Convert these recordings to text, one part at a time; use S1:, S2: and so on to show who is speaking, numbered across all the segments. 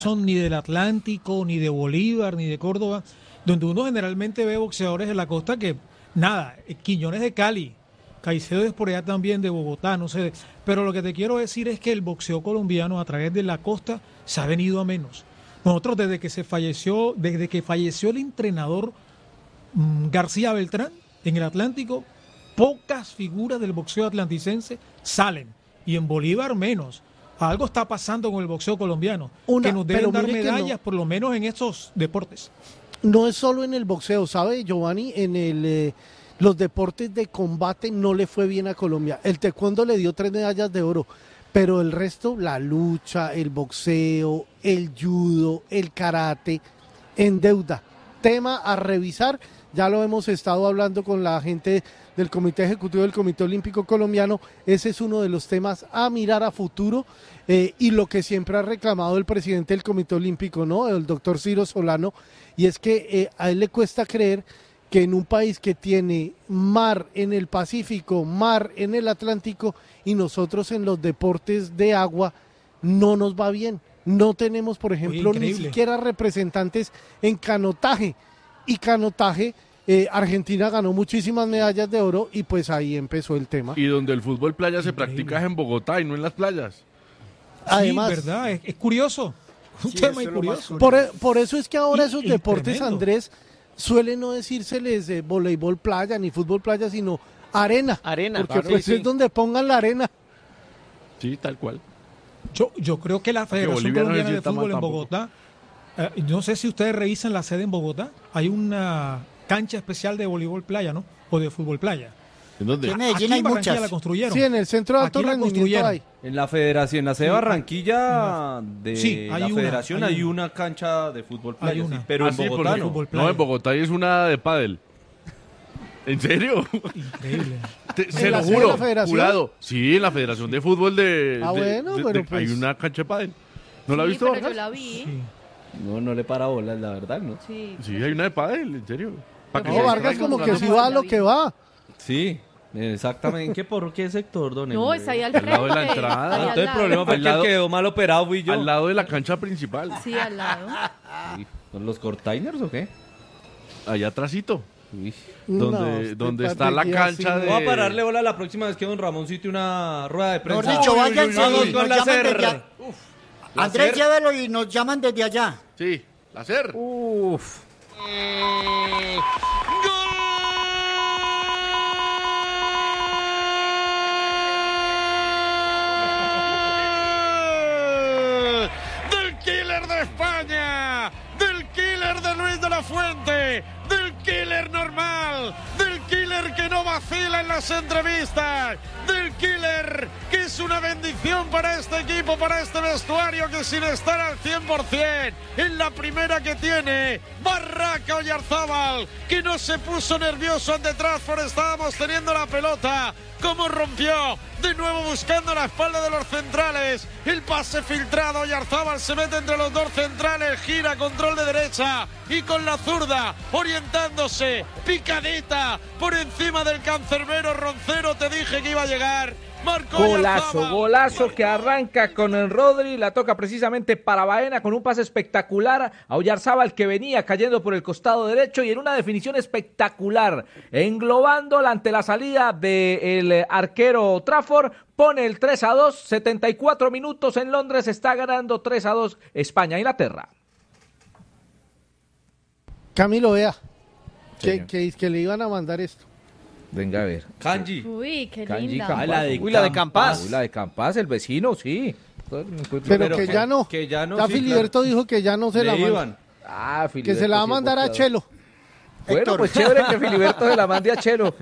S1: son ni del Atlántico, ni de Bolívar, ni de Córdoba, donde uno generalmente ve boxeadores de la costa que, nada, Quiñones de Cali, Caicedo es por allá también de Bogotá, no sé, pero lo que te quiero decir es que el boxeo colombiano a través de la costa se ha venido a menos. Nosotros desde que falleció el entrenador García Beltrán en el Atlántico, pocas figuras del boxeo atlanticense salen, y en Bolívar menos. Algo está pasando con el boxeo colombiano, que nos deben dar medallas, por lo menos en estos deportes.
S2: No es solo en el boxeo, ¿sabe, Giovanni? En los deportes de combate no le fue bien a Colombia. El taekwondo le dio 3 medallas de oro, pero el resto, la lucha, el boxeo, el judo, el karate, en deuda. Tema a revisar, ya lo hemos estado hablando con la gente del Comité Ejecutivo del Comité Olímpico Colombiano. Ese es uno de los temas a mirar a futuro, y lo que siempre ha reclamado el presidente del Comité Olímpico, ¿no?, el doctor Ciro Solano, y es que a él le cuesta creer que en un país que tiene mar en el Pacífico, mar en el Atlántico, y nosotros en los deportes de agua no nos va bien. No tenemos, por ejemplo, ni siquiera representantes en canotaje, y canotaje, Argentina ganó muchísimas medallas de oro, y pues ahí empezó el tema.
S3: Y donde el fútbol playa se practica es en Bogotá y no en las playas.
S2: Además,
S1: sí, verdad, es curioso, un tema muy curioso.
S2: Por eso es que ahora esos deportes, tremendo, Andrés, suele no decírseles voleibol playa ni fútbol playa, sino arena, porque claro, pues sí, es donde pongan la arena.
S3: Sí, tal cual.
S1: Yo creo que la Federación Colombiana de Fútbol en Bogotá, no sé si ustedes revisan la sede en Bogotá, hay una cancha especial de voleibol playa, ¿no? O de fútbol playa.
S3: ¿En dónde?
S4: En Medellín hay muchas.
S1: La construyeron.
S2: Sí, en el centro de alto rendimiento hay.
S5: En la federación, en la sede de Barranquilla de la federación hay una cancha de fútbol playa, sí, pero en Bogotá no.
S3: No, en Bogotá es una de pádel. ¿En serio?
S1: Increíble.
S3: Se lo juro, jurado. Sí, en la Federación de Fútbol
S2: pero pues,
S3: hay una cancha de pádel. ¿No la has visto?
S6: Pero yo la vi.
S1: Sí.
S5: No le para bolas, la verdad, ¿no?
S6: Sí,
S3: hay una de pádel, en serio.
S2: No, Vargas como que sí va a lo que va.
S5: Sí. Exactamente. ¿Por qué sector, don?
S6: No, es ahí al
S3: lado de la entrada.
S5: Entonces el problema fue que el quedó mal operado fui yo.
S3: Al lado de la cancha principal.
S6: Sí, al lado.
S5: ¿Son los containers o qué?
S3: Allá atrásito. Donde está la cancha de...
S5: Voy a pararle bola la próxima vez que don Ramón cite una rueda de prensa.
S4: Mejor dicho, váyanse
S5: con la SER.
S4: Andrés, llévelo y nos llaman desde allá.
S3: Sí, la SER.
S7: España, del killer de Luis de la Fuente, del killer normal, del killer que no vacila en las entrevistas, del killer que es una bendición para este equipo, para este vestuario, que sin estar al 100%, en la primera que tiene, Barraca Oyarzábal, que no se puso nervioso ante Trafford, estábamos teniendo la pelota, cómo rompió, de nuevo buscando la espalda de los centrales, el pase filtrado, Oyarzábal se mete entre los dos centrales, gira, control de derecha, y con la zurda, orientándose, picadita, por encima del cancerbero Roncero, te dije que iba a llegar.
S8: Golazo que arranca con el Rodri, la toca precisamente para Baena con un pase espectacular a Oyarzábal, que venía cayendo por el costado derecho, y en una definición espectacular, englobándola ante la salida del arquero Trafford, pone el 3-2, 74 minutos en Londres, está ganando 3-2 España-Inglaterra.
S2: Camilo, vea, que le iban a mandar esto.
S8: Venga a ver.
S5: Kanji.
S6: Uy, qué
S8: Kanji,
S6: linda.
S8: Campas.
S5: La de Campas.
S8: La de Campas, el vecino, sí.
S2: Pero que ya no. Ya
S5: sí,
S2: Filiberto
S5: claro.
S2: dijo que ya no se la manda. Que se la va a mandar a Chelo.
S8: Bueno,
S4: Héctor.
S8: pues chévere que Filiberto se la mande a Chelo.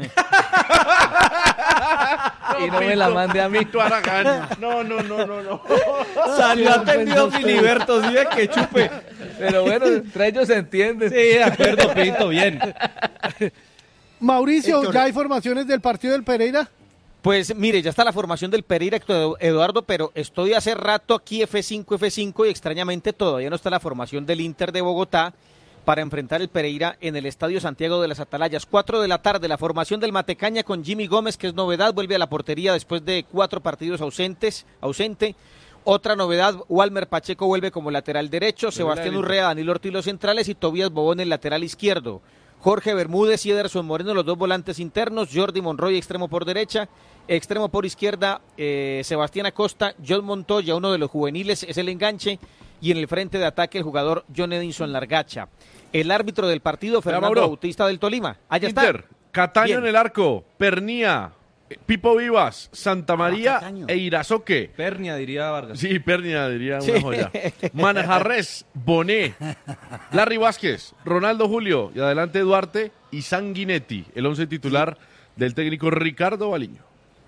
S8: Y no me la mande a mí.
S3: No.
S5: Salió atendido Filiberto, sí, que chupe.
S8: Pero bueno, entre ellos se entienden.
S5: Sí, de acuerdo, Pinto, bien.
S2: Mauricio,
S4: Héctor.
S2: ¿ya hay formaciones del partido del Pereira?
S9: Pues mire, ya está la formación del Pereira, Eduardo, pero estoy hace rato aquí F5 y extrañamente todavía no está la formación del Inter de Bogotá para enfrentar el Pereira en el Estadio Santiago de las Atalayas. 4 de la tarde, la formación del Matecaña con Jimmy Gómez, que es novedad, vuelve a la portería después de 4 partidos ausente. Otra novedad, Walmer Pacheco vuelve como lateral derecho, Sebastián Urrea, Danilo Ortiz los centrales y Tobías Bobón el lateral izquierdo. Jorge Bermúdez y Ederson Moreno los dos volantes internos, Jordi Monroy extremo por derecha, extremo por izquierda, Sebastián Acosta, John Montoya, uno de los juveniles, es el enganche, y en el frente de ataque el jugador John Edinson Largacha. El árbitro del partido, Fernando Bautista del Tolima. Allá
S3: Inter,
S9: está.
S3: Cataño
S9: Bien.
S3: en el arco, Pernía, Pipo Vivas, Santa María e Irazoque.
S5: Pernia, diría Vargas.
S3: Sí, Pernia, diría una joya. Manjarres, Bonet, Larry Vázquez, Ronaldo Julio y adelante Duarte y Sanguinetti, el 11 titular del técnico Ricardo Baliño.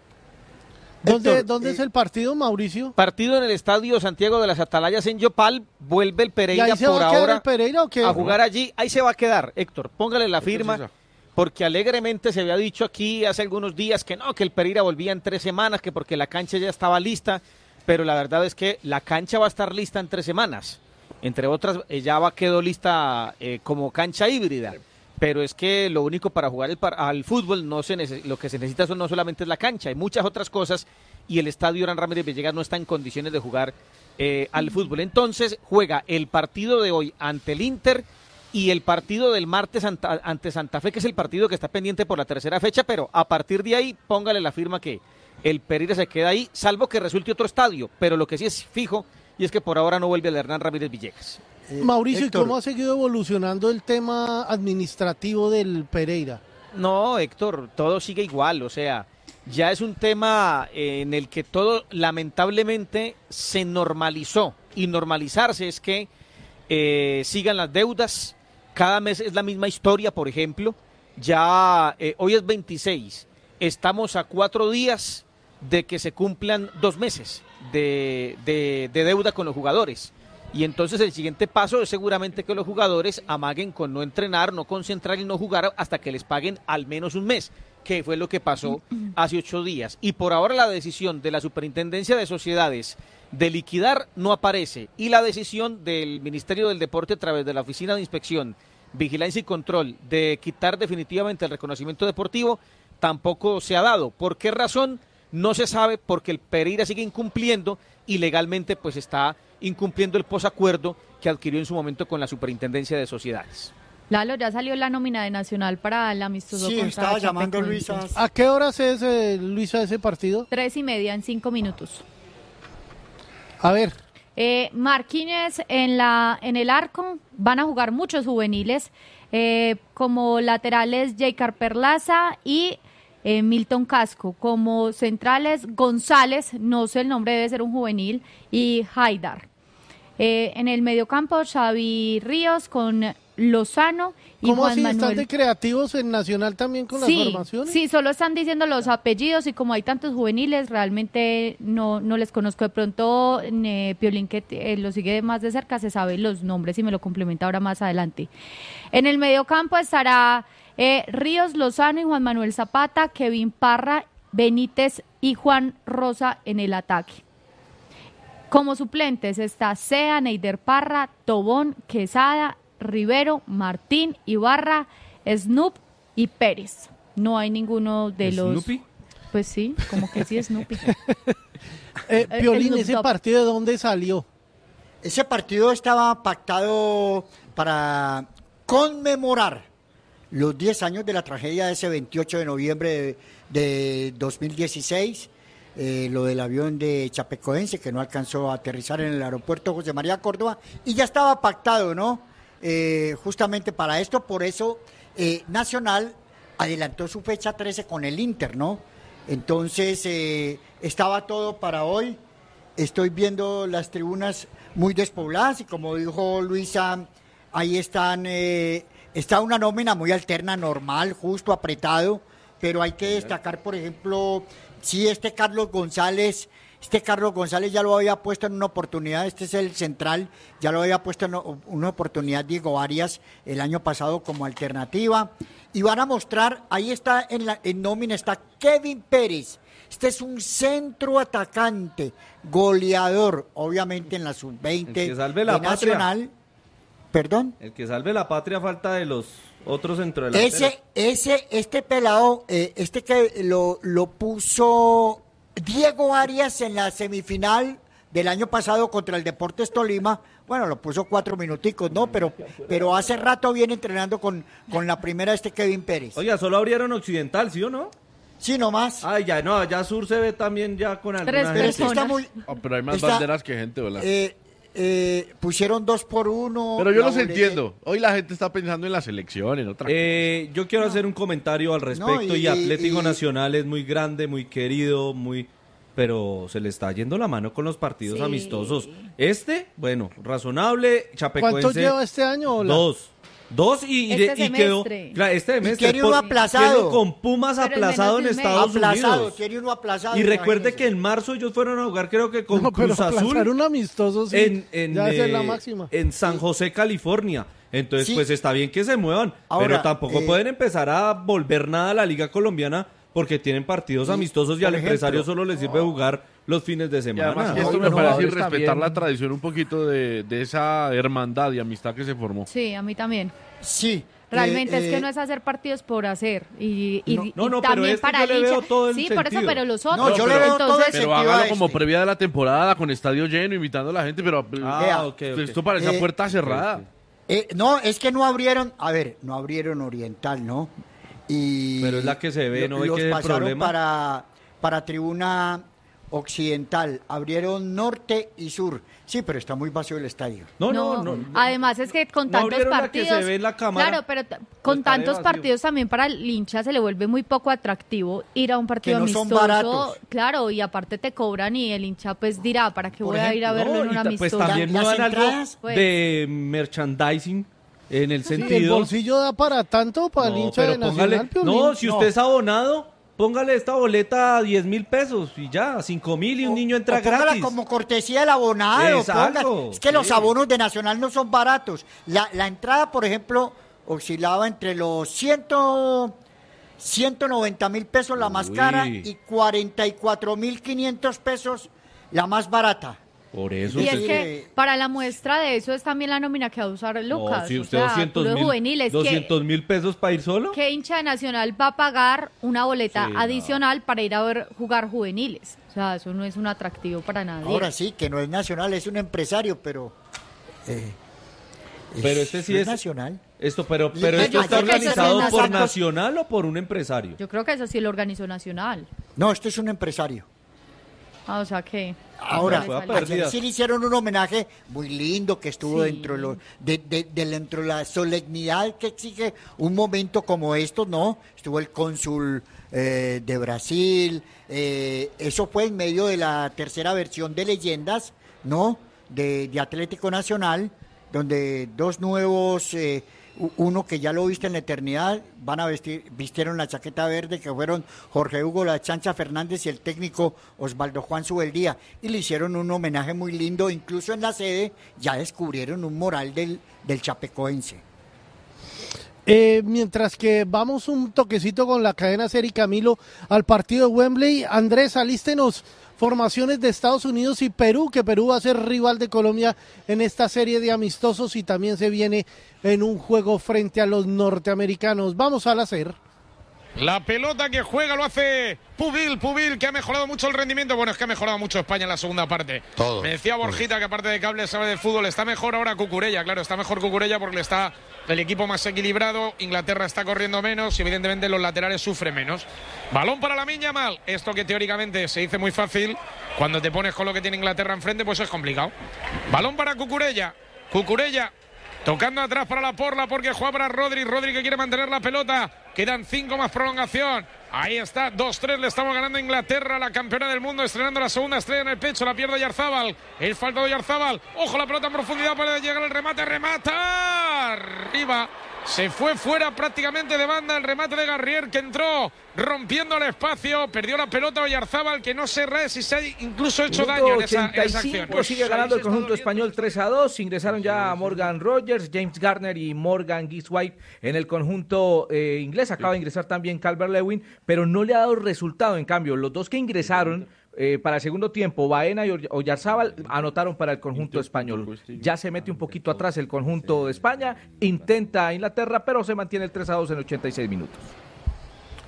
S2: ¿Dónde es el partido, Mauricio?
S9: Partido en el Estadio Santiago de las Atalayas en Yopal. Vuelve el Pereira
S2: ¿Y ahí se
S9: por
S2: va a quedar
S9: ahora
S2: el Pereira o qué?
S9: a jugar allí. Ahí se va a quedar, Héctor. Póngale la firma. Porque alegremente se había dicho aquí hace algunos días que no, que el Pereira volvía en 3 semanas, que porque la cancha ya estaba lista, pero la verdad es que la cancha va a estar lista en 3 semanas. Entre otras, ya quedó lista como cancha híbrida. Pero es que lo único para jugar al fútbol lo que se necesita no solamente es la cancha, hay muchas otras cosas y el estadio Hernán Ramírez Villegas no está en condiciones de jugar al fútbol. Entonces juega el partido de hoy ante el Inter y el partido del martes ante Santa Fe, que es el partido que está pendiente por la tercera fecha, pero a partir de ahí póngale la firma que el Pereira se queda ahí, salvo que resulte otro estadio, pero lo que sí es fijo y es que por ahora no vuelve el Hernán Ramírez Villegas.
S2: Mauricio,
S4: Héctor,
S2: ¿y cómo ha seguido evolucionando el tema administrativo del Pereira?
S9: No, Héctor, todo sigue igual, o sea, ya es un tema en el que todo lamentablemente se normalizó, y normalizarse es que sigan las deudas, cada mes es la misma historia, por ejemplo, ya hoy es 26, estamos a 4 días de que se cumplan 2 meses de deuda con los jugadores. Y entonces el siguiente paso es seguramente que los jugadores amaguen con no entrenar, no concentrar y no jugar hasta que les paguen al menos un mes, que fue lo que pasó hace 8 días. Y por ahora la decisión de la Superintendencia de Sociedades de liquidar no aparece. Y la decisión del Ministerio del Deporte a través de la Oficina de Inspección, Vigilancia y Control de quitar definitivamente el reconocimiento deportivo tampoco se ha dado. ¿Por qué razón? No se sabe, porque el Pereira sigue incumpliendo y legalmente pues está incumpliendo el posacuerdo que adquirió en su momento con la Superintendencia de Sociedades.
S6: Lalo, ya salió la nómina de Nacional para el amistoso
S4: Sí,
S6: contra
S4: estaba llamando
S6: Chapecoense.
S4: Luisa.
S2: ¿A qué horas es, Luisa, ese partido?
S6: 3:30 en 5 minutos.
S2: A ver.
S6: Marquínez en el arco, van a jugar muchos juveniles, como laterales Jaycar Perlaza y Milton Casco, como centrales González, no sé el nombre, debe ser un juvenil, y Haidar. En el mediocampo Xavi Ríos con Lozano y
S2: ¿Cómo
S6: Juan
S2: así?
S6: Manuel.
S2: ¿Están de creativos en Nacional también con las formaciones?
S6: Sí, solo están diciendo los apellidos y como hay tantos juveniles, realmente no les conozco. De pronto, Piolín, que lo sigue más de cerca, se sabe los nombres y me lo complementa ahora más adelante. En el mediocampo estará Ríos, Lozano y Juan Manuel Zapata, Kevin Parra, Benítez y Juan Rosa en el ataque. Como suplentes está Sea, Neider Parra, Tobón, Quesada, Rivero, Martín, Ibarra, Snoop y Pérez. No hay ninguno de los...
S5: ¿Snoopy?
S6: Pues sí, como que sí, Snoopy.
S2: Piolín, ¿ese partido de dónde salió?
S4: Ese partido estaba pactado para conmemorar los 10 años de la tragedia de ese 28 de noviembre de 2016, lo del avión de Chapecoense que no alcanzó a aterrizar en el aeropuerto José María Córdoba, y ya estaba pactado, ¿no? Justamente para esto, por eso Nacional adelantó su fecha 13 con el Inter, ¿no? Entonces estaba todo para hoy. Estoy viendo las tribunas muy despobladas y como dijo Luisa, ahí está una nómina muy alterna, normal, justo, apretado, pero hay que destacar, por ejemplo, sí, Carlos González ya lo había puesto en una oportunidad, este es el central, ya lo había puesto en una oportunidad Diego Arias el año pasado como alternativa, y van a mostrar, ahí está en nómina está Kevin Pérez, este es un centro atacante, goleador, obviamente en la sub-20 de Nacional. ¿Perdón?
S5: El que salve la patria falta de los otros centrodelanteros.
S4: Este pelado, que lo puso Diego Arias en la semifinal del año pasado contra el Deportes Tolima, bueno, lo puso 4 minuticos, ¿no? Pero hace rato viene entrenando con la primera Kevin Pérez.
S5: Oiga, solo abrieron Occidental, ¿sí o no?
S4: Sí, nomás.
S5: Ay, ya no, ya Sur se ve también ya con alguna
S3: gente. Pero hay más banderas que gente, ¿verdad?
S4: Pusieron 2-1.
S3: Pero yo los entiendo. Hoy la gente está pensando en la selección, en otra cosa.
S5: Yo quiero hacer un comentario al respecto. Y Atlético Nacional es muy grande, muy querido, pero se le está yendo la mano con los partidos amistosos. Bueno, razonable. Chapecoense.
S2: ¿Cuánto lleva este año?
S5: 2 y quedó. Claro, este semestre.
S4: Tiene uno aplazado.
S5: Con Pumas aplazado en Estados Unidos.
S4: Tiene uno aplazado.
S5: Y recuerde que en marzo ellos fueron a jugar, creo que con Cruz Azul.
S2: Un amistoso, sí. Ya esa es la máxima.
S5: En San José, California. Entonces, pues está bien que se muevan. Ahora, pero tampoco pueden empezar a volver nada a la Liga Colombiana porque tienen partidos amistosos y al empresario solo les sirve jugar los fines de semana.
S3: Esto me parece irrespetar la tradición un poquito de esa hermandad y amistad que se formó.
S6: Sí, a mí también.
S4: Sí.
S6: Realmente es que no es hacer partidos por hacer. Y
S5: pero
S6: también para
S5: yo le veo todo el sentido.
S6: Por eso, pero los otros.
S4: No, yo le veo todo el sentido.
S3: Pero hágalo como previa de la temporada, con estadio lleno, invitando a la gente, pero esto parece a puerta cerrada.
S4: No, es que no abrieron Oriental, ¿no?
S5: Pero es la que se ve, ¿no ve que es el problema?
S4: Para tribuna occidental, abrieron norte y sur. Sí, pero está muy vacío el estadio.
S5: No.
S6: Además es que con tantos partidos,
S5: la que se ve en la cámara,
S6: claro, pero con tantos partidos también para el hincha se le vuelve muy poco atractivo ir a un partido amistoso.
S4: Son baratos.
S6: Claro, y aparte te cobran y el hincha pues dirá, ¿para qué voy a ir a verlo en un amistoso?
S5: Pues también muevan algo de merchandising. En el sentido.
S2: El bolsillo da para tanto para el hincha de Nacional.
S5: Si usted es abonado, póngale esta boleta a 10,000 pesos y ya, 5,000 y un niño entra gratis.
S4: Como cortesía del abonado. Es que los abonos de Nacional no son baratos. La entrada, por ejemplo, oscilaba entre los 190,000 pesos la más cara y 44,500 pesos la más barata.
S5: Por eso.
S6: Y es que para la muestra de eso es también la nómina que va a usar Lucas.
S5: Si usted 200,000 pesos para ir solo.
S6: ¿Qué hincha de Nacional va a pagar una boleta adicional para ir a ver jugar juveniles? O sea, eso no es un atractivo para nadie.
S4: Ahora sí, que no es Nacional, es un empresario, pero...
S5: pero este sí es
S4: Nacional.
S5: Pero esto está organizado por Nacional o por un empresario.
S6: Yo creo que eso sí lo organizó Nacional.
S4: No, esto es un empresario.
S6: O sea que...
S4: Ahora, ayer sí le hicieron un homenaje muy lindo que estuvo dentro de la solemnidad que exige un momento como estos, ¿no? Estuvo el cónsul de Brasil, eso fue en medio de la tercera versión de Leyendas, ¿no? De Atlético Nacional, donde dos nuevos... uno que ya lo viste en la eternidad, vistieron la chaqueta verde, que fueron Jorge Hugo La Chancha Fernández y el técnico Osvaldo Juan Subeldía, y le hicieron un homenaje muy lindo, incluso en la sede ya descubrieron un mural del chapecoense.
S2: Mientras que vamos un toquecito con la cadena SER y Camilo al partido de Wembley, Andrés, alístenos formaciones de Estados Unidos y Perú, que Perú va a ser rival de Colombia en esta serie de amistosos y también se viene en un juego frente a los norteamericanos. Vamos a la SER.
S7: La pelota que juega lo hace Pubil, que ha mejorado mucho el rendimiento. Bueno, es que ha mejorado mucho España en la segunda parte. Me decía Borjita que aparte de cable sabe de fútbol. Está mejor ahora Cucurella, claro, está mejor Cucurella porque está el equipo más equilibrado. Inglaterra está corriendo menos y evidentemente los laterales sufren menos. Balón para Lamine Yamal. Esto que teóricamente se dice muy fácil, cuando te pones con lo que tiene Inglaterra enfrente, pues es complicado. Balón para Cucurella. Tocando atrás para la Porla porque juega para Rodri que quiere mantener la pelota. Quedan 5 más prolongación. Ahí está, 2-3, le estamos ganando a Inglaterra, la campeona del mundo, estrenando la segunda estrella en el pecho, la pierde Oyarzábal. El falta de Oyarzábal. Ojo, la pelota en profundidad para llegar al remate. ¡Remata! Arriba. Se fue fuera prácticamente de banda el remate de Garrier, que entró rompiendo el espacio, perdió la pelota Oyarzábal, que no se si se ha incluso hecho daño en esa acción.
S8: Sigue ganando el conjunto español 3-2, ingresaron ya Morgan Rogers, James Garner y Morgan Gibbs-White en el conjunto inglés, acaba de ingresar también Calvert-Lewin, pero no le ha dado resultado. En cambio, los dos que ingresaron para el segundo tiempo, Baena y Oyarzábal, anotaron para el conjunto español. Ya se mete un poquito atrás el conjunto de España, intenta Inglaterra, pero se mantiene el 3-2 en 86 minutos.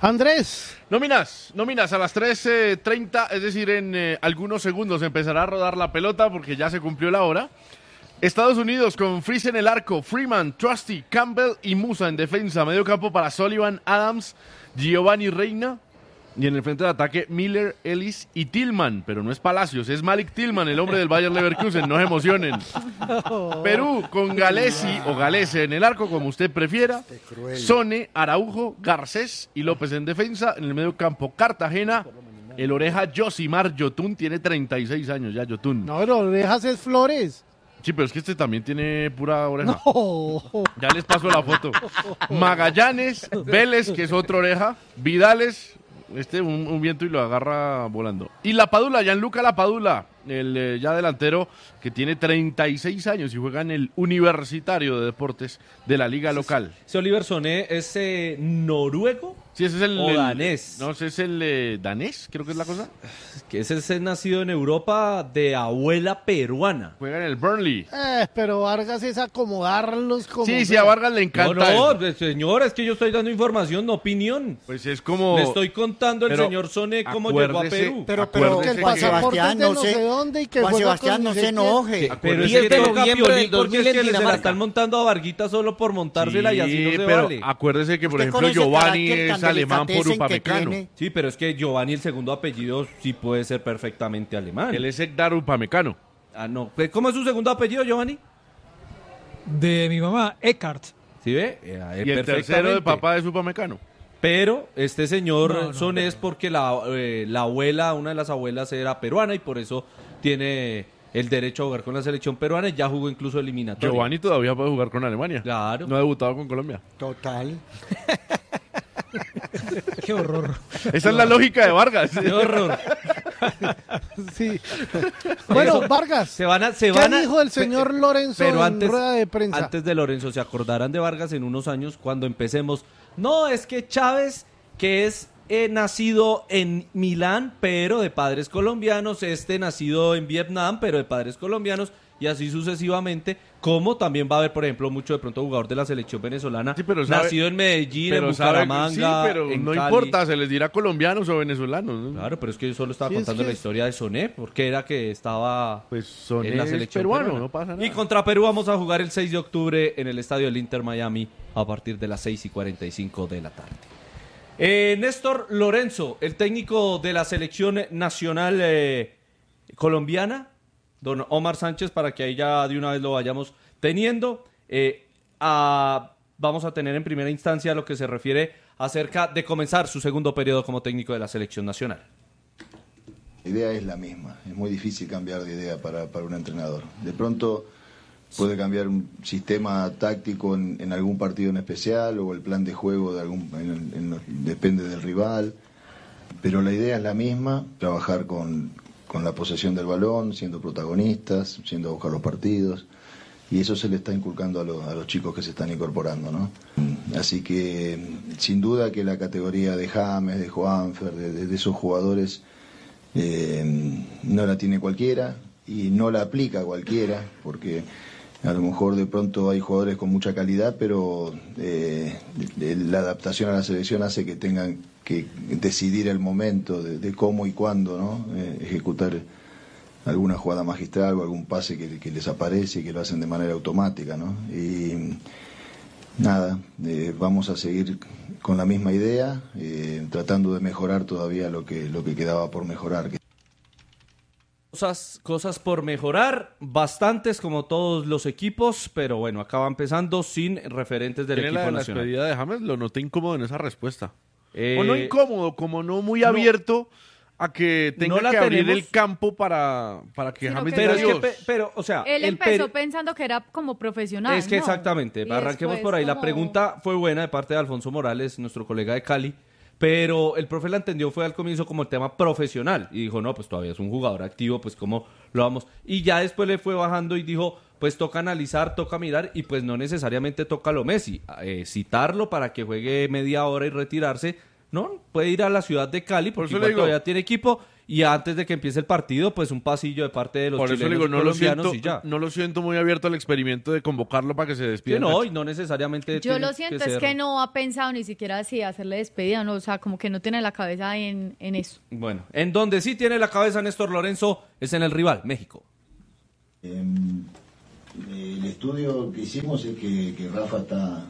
S2: Andrés.
S3: Nóminas a las 3:30, es decir, en algunos segundos empezará a rodar la pelota porque ya se cumplió la hora. Estados Unidos con Freese en el arco, Freeman, Trusty, Campbell y Musa en defensa. Medio campo para Sullivan, Adams, Giovanni Reina. Y en el frente de ataque, Miller, Ellis y Tillman. Pero no es Palacios, es Malik Tillman, el hombre del Bayer Leverkusen. No se emocionen. Perú con Galesi o Galese en el arco, como usted prefiera. Sone, Araujo, Garcés y López en defensa. En el medio campo, Cartagena. El oreja Josimar Yotun tiene 36 años ya, Yotun.
S2: No, pero orejas es Flores.
S3: Sí, pero es que este también tiene pura oreja.
S2: No.
S3: Ya les paso la foto. Magallanes, Vélez, que es otra oreja. Vidales, un viento y lo agarra volando. Y La Padula, Gianluca La Padula, el ya delantero que tiene 36 años y juega en el Universitario de Deportes de la liga local.
S5: ¿Ese Oliver Soné es noruego?
S3: Sí, ese es el...
S5: ¿O danés?
S3: No, ese es el danés, creo que es la cosa.
S5: Que ese es nacido en Europa de abuela peruana.
S3: Juega en el Burnley.
S2: Pero Vargas es acomodarlos como...
S3: Sí, a Vargas le encanta.
S5: No, señor, es que yo estoy dando información, no opinión.
S3: Pues es como...
S5: Le estoy contando el señor Soné cómo llegó a Perú.
S2: Pero que el pasaporte es de no sé dónde y que
S4: Juan Sebastián no se enoje.
S5: Pero es que toca Piolín porque es que se la están montando a Varguita solo por montársela y así no se
S3: pero
S5: vale.
S3: Acuérdese que, por ejemplo, Giovanni es alemán por Upamecano.
S5: Sí, pero es que Giovanni, el segundo apellido, sí puede ser perfectamente alemán.
S3: Él es Ekdar Upamecano.
S5: Ah, no. ¿Cómo es su segundo apellido, Giovanni?
S1: De mi mamá, Eckhart.
S5: ¿Sí ve?
S3: Y el tercero de papá es Upamecano.
S5: Pero este señor es porque la abuela, una de las abuelas era peruana y por eso tiene el derecho a jugar con la selección peruana y ya jugó incluso eliminatoria.
S3: Giovanni todavía puede jugar con Alemania.
S5: Claro.
S3: No ha debutado con Colombia.
S4: Total.
S1: Qué horror.
S3: Esa es la lógica de Vargas.
S5: Qué horror.
S2: Sí. Bueno, Vargas. ¿Qué dijo el señor Lorenzo en rueda de prensa?
S5: Antes de Lorenzo, se acordarán de Vargas en unos años cuando empecemos. No, es que Chávez, que es nacido en Milán, pero de padres colombianos, nacido en Vietnam, pero de padres colombianos, y así sucesivamente, como también va a haber, por ejemplo, mucho de pronto jugador de la selección venezolana, nacido en Medellín, en Bucaramanga,
S3: pero
S5: en
S3: no
S5: Cali.
S3: Importa, se les dirá colombianos o venezolanos, ¿no?
S5: Claro, pero es que yo solo estaba contando la historia de Soné, porque era que estaba en la selección
S3: peruano, no pasa nada.
S5: Y contra Perú vamos a jugar el 6 de octubre en el estadio del Inter Miami a partir de las 6:45 de la tarde. Néstor Lorenzo, el técnico de la selección nacional colombiana, don Omar Sánchez, para que ahí ya de una vez lo vayamos teniendo. Vamos a tener en primera instancia lo que se refiere acerca de comenzar su segundo periodo como técnico de la selección nacional.
S10: La idea es la misma, es muy difícil cambiar de idea para un entrenador. De pronto puede cambiar un sistema táctico en algún partido en especial o el plan de juego de depende del rival, pero la idea es la misma, trabajar con la posesión del balón, siendo protagonistas, siendo a buscar los partidos, y eso se le está inculcando a los chicos que se están incorporando, ¿no? Así que sin duda que la categoría de James, de Juanfer, de esos jugadores no la tiene cualquiera y no la aplica cualquiera, porque a lo mejor de pronto hay jugadores con mucha calidad, pero la adaptación a la selección hace que tengan que decidir el momento de cómo y cuándo, ¿no? Ejecutar alguna jugada magistral o algún pase que les aparece y que lo hacen de manera automática, ¿no? Y nada, vamos a seguir con la misma idea, tratando de mejorar todavía lo que quedaba por mejorar.
S5: Cosas por mejorar, bastantes como todos los equipos, pero bueno, acaba empezando sin referentes del equipo nacional.
S3: La despedida de James lo noté incómodo en esa respuesta. O no incómodo, como no muy abierto a que tenga que abrir el campo para que James diga adiós.
S5: Pero, o sea,
S6: él empezó pensando que era como profesional.
S5: Es que exactamente, arranquemos por ahí. La pregunta fue buena de parte de Alfonso Morales, nuestro colega de Cali. Pero el profe la entendió, fue al comienzo como el tema profesional y dijo, no, pues todavía es un jugador activo, pues cómo lo vamos. Y ya después le fue bajando y dijo, pues toca analizar, toca mirar y pues no necesariamente toca lo Messi. Citarlo para que juegue media hora y retirarse, no, puede ir a la ciudad de Cali porque todavía tiene equipo y antes de que empiece el partido, pues un pasillo de parte de los
S3: Por eso
S5: chilenos
S3: digo,
S5: colombianos y ya.
S3: no lo siento muy abierto al experimento de convocarlo para que se despida.
S5: Sí, no, y no necesariamente
S6: Yo lo siento, es que no ha pensado ni siquiera si hacerle despedida, no, o sea, como que no tiene la cabeza en eso.
S5: Bueno, en donde sí tiene la cabeza Néstor Lorenzo es en el rival, México.
S10: El estudio que hicimos es que Rafa está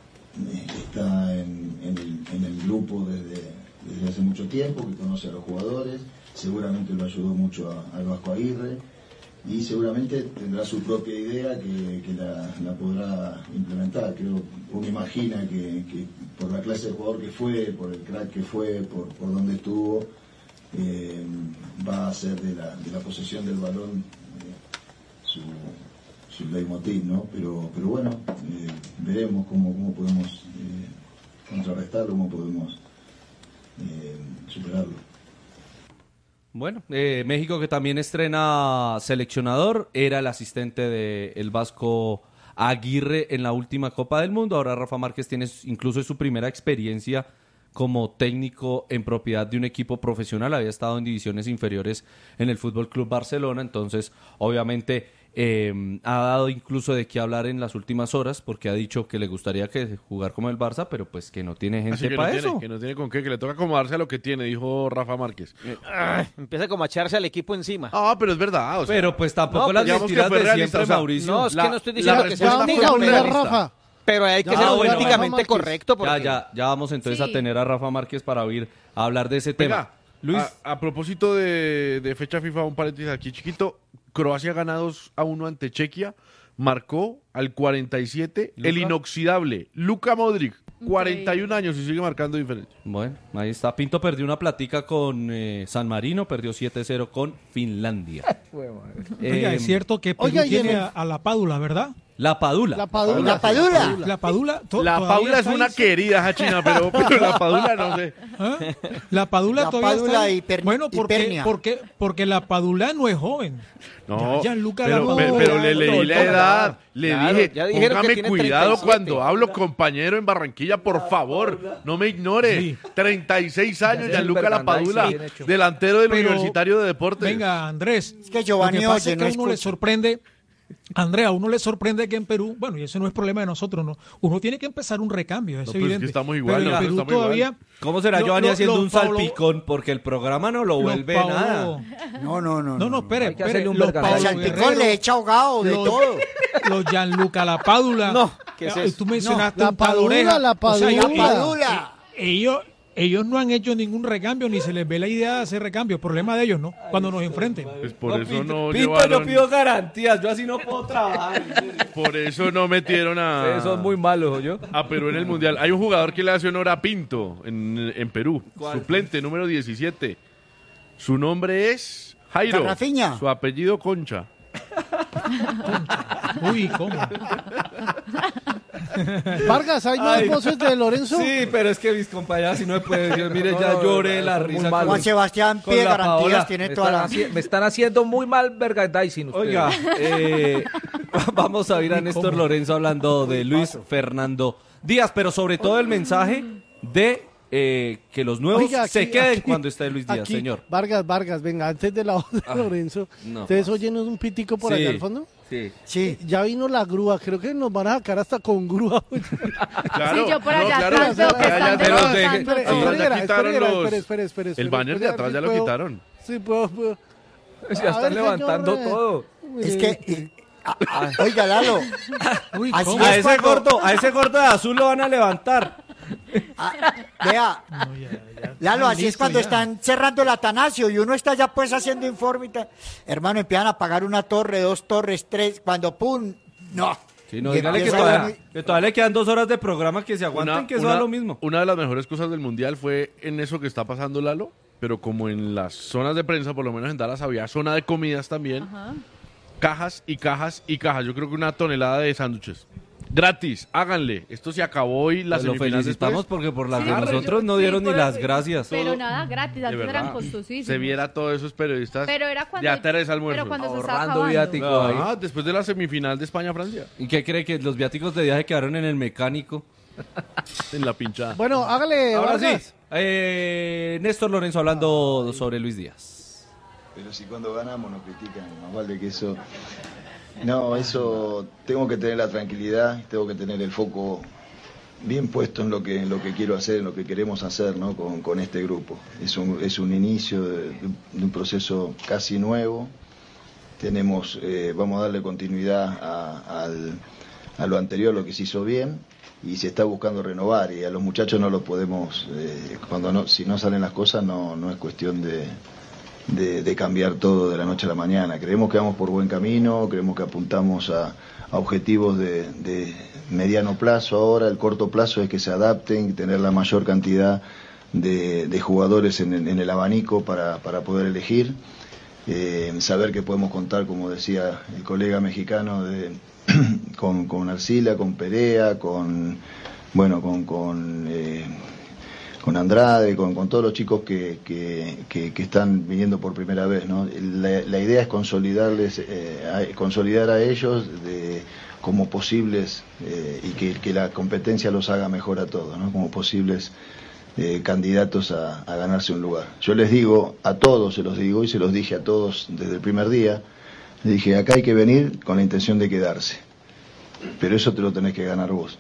S10: en el grupo desde hace mucho tiempo, que conoce a los jugadores, seguramente lo ayudó mucho al Vasco Aguirre y seguramente tendrá su propia idea que la podrá implementar. Creo, uno imagina que por la clase de jugador que fue, por el crack que fue, por donde estuvo, va a hacer de la posesión del balón su leitmotiv, ¿no? Pero bueno, veremos cómo podemos contrarrestarlo, cómo podemos superarlo.
S5: Bueno, México que también estrena seleccionador, era el asistente del Vasco Aguirre en la última Copa del Mundo. Ahora Rafa Márquez tiene incluso su primera experiencia como técnico en propiedad de un equipo profesional. Había estado en divisiones inferiores en el Fútbol Club Barcelona, entonces obviamente ha dado incluso de qué hablar en las últimas horas, porque ha dicho que le gustaría jugar como el Barça, pero pues que no tiene gente para eso.
S3: Que no tiene con qué, que le toca acomodarse a lo que tiene, dijo Rafa Márquez.
S9: Empieza como a echarse al equipo encima.
S3: Ah, pero es verdad. O sea,
S5: pero pues tampoco
S9: no,
S5: las
S3: digamos
S5: mentiras
S3: que fue
S5: de
S3: realista,
S5: siempre,
S3: o sea,
S5: Mauricio.
S9: No, es que no estoy diciendo que sea
S2: vamos
S9: mentira,
S2: a obligar a
S9: pero-
S2: Rafa.
S9: pero hay que ser
S5: bueno,
S9: políticamente
S2: Rafa
S9: correcto. Porque...
S5: Ya vamos entonces
S6: Sí.
S5: a tener a Rafa Márquez para oír a hablar de ese tema.
S3: Venga,
S5: Luis,
S3: a propósito de fecha FIFA, un paréntesis aquí chiquito. Croacia gana 2-1 ante Chequia. Marcó al 47 el inoxidable Luka Modric, 41 años y sigue marcando diferencia.
S5: bueno, ahí está. Pinto perdió una platica con San Marino, perdió 7-0 con Finlandia.
S1: Oiga, es cierto que Perú
S2: oiga, y en
S1: tiene
S2: el-
S1: a la Pádula, ¿verdad?
S5: La Padula.
S2: La Padula.
S4: La Padula.
S1: La Padula.
S3: La
S1: todavía
S3: Paula es
S1: está
S3: una
S1: ahí, sí.
S3: querida Hachina, pero la Padula no sé.
S1: ¿Ah? La Padula
S4: La
S1: todavía
S4: Padula
S1: está ahí.
S4: hiper-
S1: Bueno,
S4: hipernia.
S1: porque la Padula no es joven.
S3: No,
S1: Ya, Gianluca
S3: pero,
S1: Lapadula.
S3: pero le leí la edad. Le
S9: Claro,
S3: dije,
S9: ya dijeron que
S3: póngame
S9: tiene
S3: cuidado
S9: 37.
S3: cuando hablo, compañero, en Barranquilla, por favor. No me ignore.
S1: Sí.
S3: 36 años,
S8: Ya
S3: Gianluca
S8: es
S3: Lapadula,
S8: bien hecho.
S3: delantero del
S1: Pero-
S3: Universitario de Deportes.
S1: Venga, Andrés.
S4: Es que Giovanni
S1: lo que pasa
S4: oye,
S1: es que
S4: no
S1: a uno le
S4: escucha.
S1: sorprende, Andrea, a uno le sorprende que en Perú, bueno, y eso no es problema de nosotros, no. Uno tiene que empezar un recambio, es
S3: No, pero es que
S1: evidente.
S3: estamos igual,
S1: Pero en
S3: nosotros
S1: Perú
S3: estamos
S1: todavía.
S3: igual.
S5: ¿Cómo será
S1: Lo-
S5: Giovanni
S1: lo-
S5: haciendo
S1: los
S5: un
S1: Paulo-
S5: salpicón? Porque el programa no lo
S1: los
S5: vuelve
S1: Paulo-
S5: nada.
S4: No.
S1: espere,
S8: Hay que hacerle un
S1: los
S8: vergazo.
S1: Paulo
S4: Al salpicón
S1: Guerrero,
S4: le echa ahogado de
S1: los-
S4: todo.
S1: los Gianluca Lapadula.
S9: No, ¿qué es eso?
S1: Tú mencionaste
S2: No,
S1: un par de
S2: la
S1: orejas.
S2: Padula,
S1: O sea,
S2: la
S4: La
S2: Padula.
S4: Padula.
S1: ellos no han hecho ningún recambio, ni se les ve la idea de hacer recambio. Problema de ellos, ¿no? Cuando nos enfrenten.
S3: Pues por eso no
S5: Pinto,
S3: llevaron,
S5: yo pido garantías, yo así no puedo trabajar.
S3: por eso no metieron
S8: Ustedes son muy malos, yo.
S3: a Perú en el Mundial. Hay un jugador que le hace honor a Pinto en Perú, suplente número 17. Su nombre es Jairo.
S4: Garrafiña.
S3: Su apellido Concha.
S1: Uy, ¿cómo?
S2: Vargas, ¿hay más voces de Lorenzo?
S5: Sí, pero es que mis compañeros si no me pueden decir, mire, ya lloré la risa.
S8: malos.
S4: Juan Sebastián
S5: Con
S4: pide
S5: la
S4: garantías,
S5: Paola.
S4: tiene
S8: Me
S4: toda
S8: están,
S4: la...
S8: me están haciendo muy mal merchandising ustedes.
S5: Oiga, vamos a oír a Néstor Lorenzo hablando de Luis Fernando Díaz, pero sobre todo el mensaje de que los nuevos
S2: Oiga,
S5: se
S2: aquí-
S5: queden
S2: aquí-
S5: cuando esté Luis Díaz,
S2: aquí,
S5: señor.
S2: Vargas, venga, antes de la voz de Lorenzo,
S5: no,
S2: ¿ustedes oyen un pitico por
S5: Sí.
S2: allá al fondo?
S5: Sí.
S4: Sí.
S2: Ya vino la grúa, creo que nos van a sacar hasta con grúa.
S3: Claro,
S6: Sí, yo por
S3: no,
S6: allá
S3: claro,
S6: atrás veo que
S3: ya
S6: están
S3: te los
S6: desmontando
S3: dejé.
S6: todo.
S3: Ya quitaron los-
S2: espere.
S3: El banner de atrás ya lo quitaron.
S2: Sí, puedo.
S8: Ya
S2: A
S8: están
S2: ver,
S8: levantando
S2: señor,
S8: todo.
S4: Es que... oiga, Lalo.
S1: Uy,
S4: Así
S1: ¿cómo?
S4: es.
S5: A ese gordo de azul lo van a levantar.
S4: Vea,
S1: No, ya.
S4: Lalo, así es
S1: Listo,
S4: cuando
S1: ya.
S4: están cerrando el Atanasio y uno está ya pues haciendo informe y tal. Hermano, empiezan a pagar una torre, 2 torres, 3, cuando pum, no.
S5: Sí, no,
S4: Y
S5: dígale que
S4: empieza
S5: todavía le quedan 2 horas de programa que se aguanten, que eso da lo mismo.
S3: Una de las mejores cosas del Mundial fue en eso que está pasando, Lalo, pero como en las zonas de prensa, por lo menos en Dallas había zona de comidas también, cajas y cajas y cajas. Yo creo que 1 tonelada de sándwiches. Gratis, háganle. Esto se acabó y la
S5: Pues lo
S3: semifinal
S5: felicitamos
S3: después.
S5: porque por las
S6: Sí,
S5: de
S6: pero
S5: nosotros
S6: yo-
S5: no
S6: sí,
S5: dieron ni
S6: por-
S5: las gracias.
S6: Pero nada, gratis,
S3: De
S6: antes eran
S3: verdad.
S6: costosísimos.
S3: Se viera todos esos periodistas.
S6: Pero era cuando...
S3: Ya 3 almuerzos.
S6: Pero cuando se estaba
S8: Ahorrando
S6: acabando.
S8: viático ahí.
S3: Ah, después de la semifinal de España-Francia.
S5: ¿Y qué cree que los viáticos de viaje quedaron en el mecánico?
S3: En la pinchada.
S2: Bueno, hágale,
S5: Ahora
S2: Vargas.
S5: sí, Néstor Lorenzo hablando sobre Luis Díaz.
S10: Pero si cuando ganamos nos critican, más vale que eso... No, eso tengo que tener la tranquilidad, tengo que tener el foco bien puesto en lo que quiero hacer, en lo que queremos hacer, ¿no? con este grupo. Es un inicio de un proceso casi nuevo. Vamos a darle continuidad a lo anterior, lo que se hizo bien, y se está buscando renovar, y a los muchachos no los podemos, si no salen las cosas no es cuestión de cambiar todo de la noche a la mañana. Creemos que vamos por buen camino, creemos que apuntamos a objetivos de mediano plazo ahora. El corto plazo es que se adapten, tener la mayor cantidad de jugadores en el abanico para poder elegir, saber que podemos contar, como decía el colega mexicano, con Arcila, con Perea, con Andrade, con todos los chicos que están viniendo por primera vez, ¿no? La idea es consolidar a ellos como posibles, y que la competencia los haga mejor a todos, ¿no? Como posibles candidatos a ganarse un lugar. Yo les digo a todos, se los digo y se los dije a todos desde el primer día, les dije, acá hay que venir con la intención de quedarse, pero eso te lo tenés que ganar vos.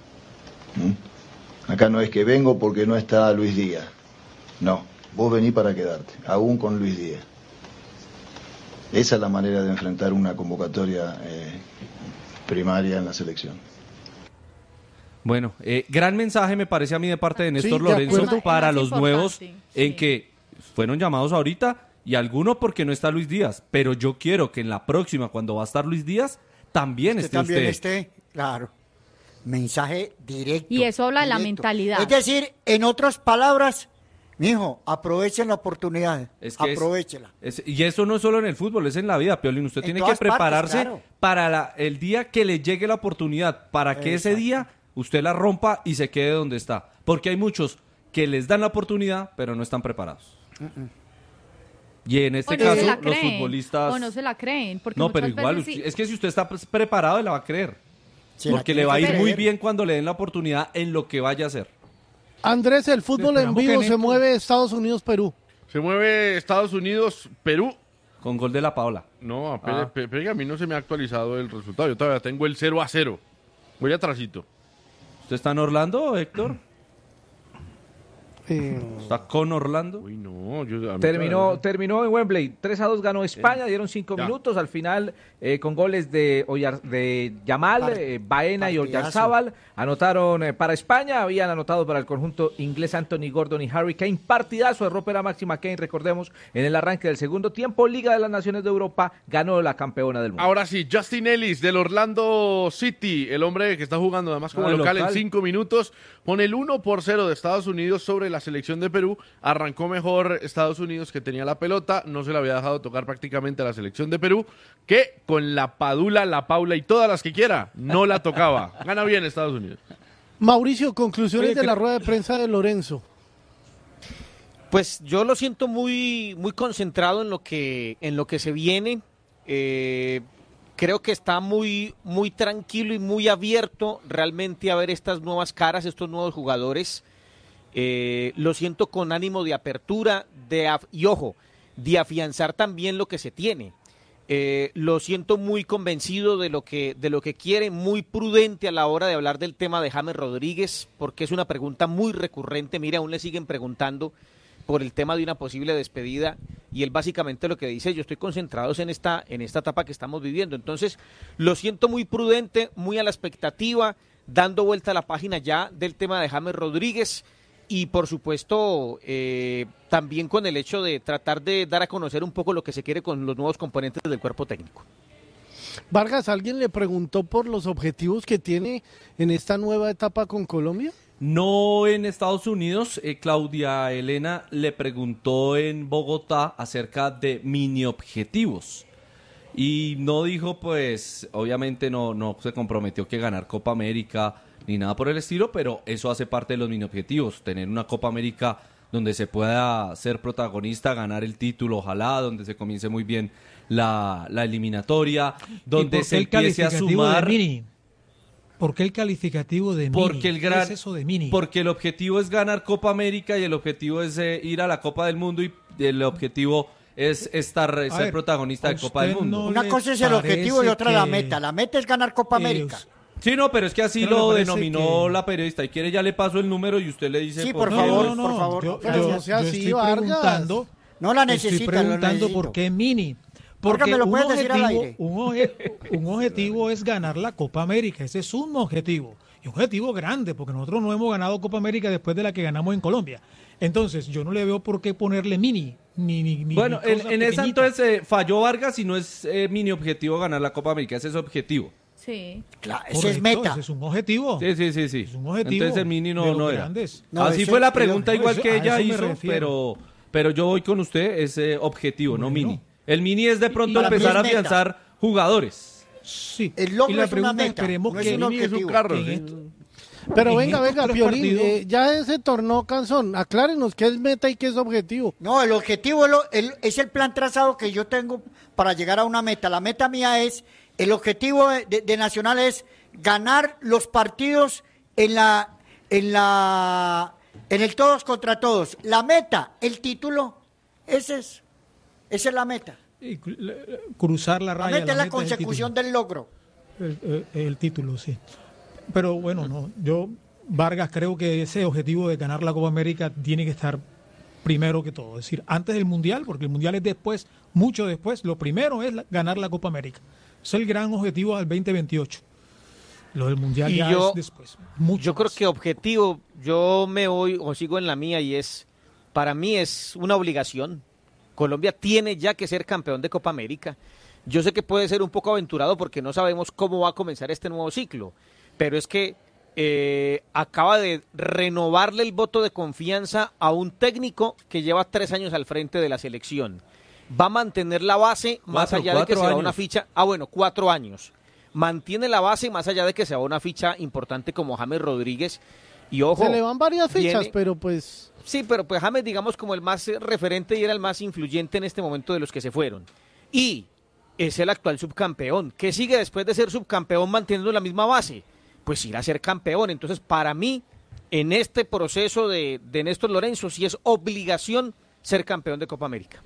S10: Acá no es que vengo porque no está Luis Díaz. No, vos venís para quedarte, aún con Luis Díaz. Esa es la manera de enfrentar una convocatoria primaria en la selección.
S5: Bueno, gran mensaje me parece a mí de parte de Néstor Lorenzo para los nuevos, en que fueron llamados ahorita, y algunos porque no está Luis Díaz, pero yo quiero que en la próxima, cuando va a estar Luis Díaz, también esté usted.
S4: Claro. Mensaje directo.
S6: Y eso habla de la mentalidad.
S4: Es decir, en otras palabras, mijo, aprovechen la oportunidad. Aprovechela.
S5: Y eso no es solo en el fútbol, es en la vida, Piolín. Usted tiene que prepararse para el día que le llegue la oportunidad, para que ese día usted la rompa y se quede donde está. Porque hay muchos que les dan la oportunidad, pero no están preparados. Y en este caso, los futbolistas...
S6: O no se la creen. Porque
S5: no, pero igual, es que si usted está preparado, la va a creer. Porque le va a ir muy bien cuando le den la oportunidad en lo que vaya a hacer.
S2: Andrés, el fútbol en vivo se mueve Estados Unidos-Perú.
S3: Se mueve Estados Unidos-Perú.
S5: Con gol de la Paola.
S3: No, a mí no se me ha actualizado el resultado. Yo todavía tengo el 0-0. Voy atrasito.
S5: ¿Usted está en Orlando, Héctor? ¿Está con Orlando?
S3: Uy, no.
S8: Terminó en Wembley. 3-2 ganó España, dieron 5 minutos. Al final, con goles de Yamal, Baena y Oyarzábal. Anotaron para España. Habían anotado para el conjunto inglés Anthony Gordon y Harry Kane. Partidazo de Rópera Máxima Kane, recordemos, en el arranque del segundo tiempo. Liga de las Naciones de Europa, ganó la campeona del mundo.
S3: Ahora sí, Justin Ellis del Orlando City, el hombre que está jugando además como local en 5 minutos, pone el 1-0 de Estados Unidos sobre la selección de Perú. Arrancó mejor Estados Unidos, que tenía la pelota, no se la había dejado tocar prácticamente a la selección de Perú, que con la Padula, la Paula y todas las que quiera, no la tocaba. Gana bien Estados Unidos.
S2: Mauricio, conclusiones de la rueda de prensa de Lorenzo.
S9: Pues yo lo siento muy concentrado en lo que se viene. Creo que está muy tranquilo y muy abierto realmente a ver estas nuevas caras, estos nuevos jugadores. Lo siento con ánimo de apertura y ojo, de afianzar también lo que se tiene. Lo siento muy convencido de lo que quiere, muy prudente a la hora de hablar del tema de James Rodríguez, porque es una pregunta muy recurrente. Mira, aún le siguen preguntando por el tema de una posible despedida, y él básicamente lo que dice: yo estoy concentrado en esta etapa que estamos viviendo. Entonces, lo siento muy prudente, muy a la expectativa, dando vuelta a la página ya del tema de James Rodríguez. Y por supuesto, también con el hecho de tratar de dar a conocer un poco lo que se quiere con los nuevos componentes del cuerpo técnico.
S2: Vargas, ¿alguien le preguntó por los objetivos que tiene en esta nueva etapa con Colombia?
S5: No en Estados Unidos. Claudia Elena le preguntó en Bogotá acerca de mini objetivos. Y no dijo, pues, obviamente no se comprometió que ganar Copa América ni nada por el estilo, pero eso hace parte de los mini objetivos, tener una Copa América donde se pueda ser protagonista, ganar el título, ojalá, donde se comience muy bien la eliminatoria, donde se empiece a sumar.
S1: ¿Por qué el calificativo de mini? ¿Qué es eso de mini?
S5: Porque el objetivo es ganar Copa América y el objetivo es ir a la Copa del Mundo, y el objetivo es ser protagonista de Copa del Mundo.
S4: Una cosa es el objetivo y otra la meta. La meta es ganar Copa América.
S5: Sí, no, pero es que así lo denominó la periodista. Y quiere, ya le paso el número y usted le dice...
S4: Sí, por favor, por favor.
S1: Yo estoy preguntando...
S4: No la necesita.
S1: Estoy preguntando por qué Mini. Porque un objetivo es ganar la Copa América. Ese es un objetivo. Y un objetivo grande, porque nosotros no hemos ganado Copa América después de la que ganamos en Colombia. Entonces, yo no le veo por qué ponerle Mini.
S5: Bueno, en esa entonces falló Vargas y no es mini objetivo ganar la Copa América. Ese es objetivo.
S6: Sí.
S4: Claro, ese es meta.
S1: Ese es un objetivo.
S5: Sí.
S1: Es un objetivo.
S5: Entonces el Mini no era.
S4: No,
S5: así fue la pregunta igual que ella hizo,
S1: refiero.
S5: pero yo voy con usted, es objetivo, no Mini. El Mini es de pronto empezar a afianzar jugadores.
S1: Sí.
S4: El logro
S1: y la
S4: es
S1: pregunta
S4: una meta,
S1: esperemos
S4: no es
S1: que
S4: un
S3: Mini es un carro.
S2: Pero venga, Piolín, ya ese torneo cansón, aclárenos qué es meta y qué es objetivo.
S4: No, el objetivo es el plan trazado que yo tengo para llegar a una meta. La meta mía es, el objetivo de Nacional es ganar los partidos en el todos contra todos. La meta, el título, esa es la meta.
S1: Y cruzar la raya.
S4: La meta es la consecución del logro.
S1: El título, sí. Pero bueno, no, yo, Vargas, creo que ese objetivo de ganar la Copa América tiene que estar primero que todo. Es decir, antes del Mundial, porque el Mundial es después, mucho después. Lo primero es ganar la Copa América. Es el gran objetivo del 2028. Lo del Mundial ya es después.
S9: Yo creo que objetivo, yo me voy o sigo en la mía y para mí es una obligación. Colombia tiene ya que ser campeón de Copa América. Yo sé que puede ser un poco aventurado porque no sabemos cómo va a comenzar este nuevo ciclo, pero es que acaba de renovarle el voto de confianza a un técnico que lleva 3 años al frente de la selección. Va a mantener la base más allá de que se va una ficha. 4 años. Mantiene la base más allá de que se va una ficha importante como James Rodríguez. Y ojo,
S2: se le van varias fichas, pero pues...
S9: Sí, pero pues James, digamos, como el más referente y era el más influyente en este momento de los que se fueron. Y es el actual subcampeón. ¿Qué sigue después de ser subcampeón manteniendo la misma base? Pues ir a ser campeón. Entonces, para mí, en este proceso de Néstor Lorenzo, sí es obligación ser campeón de Copa América.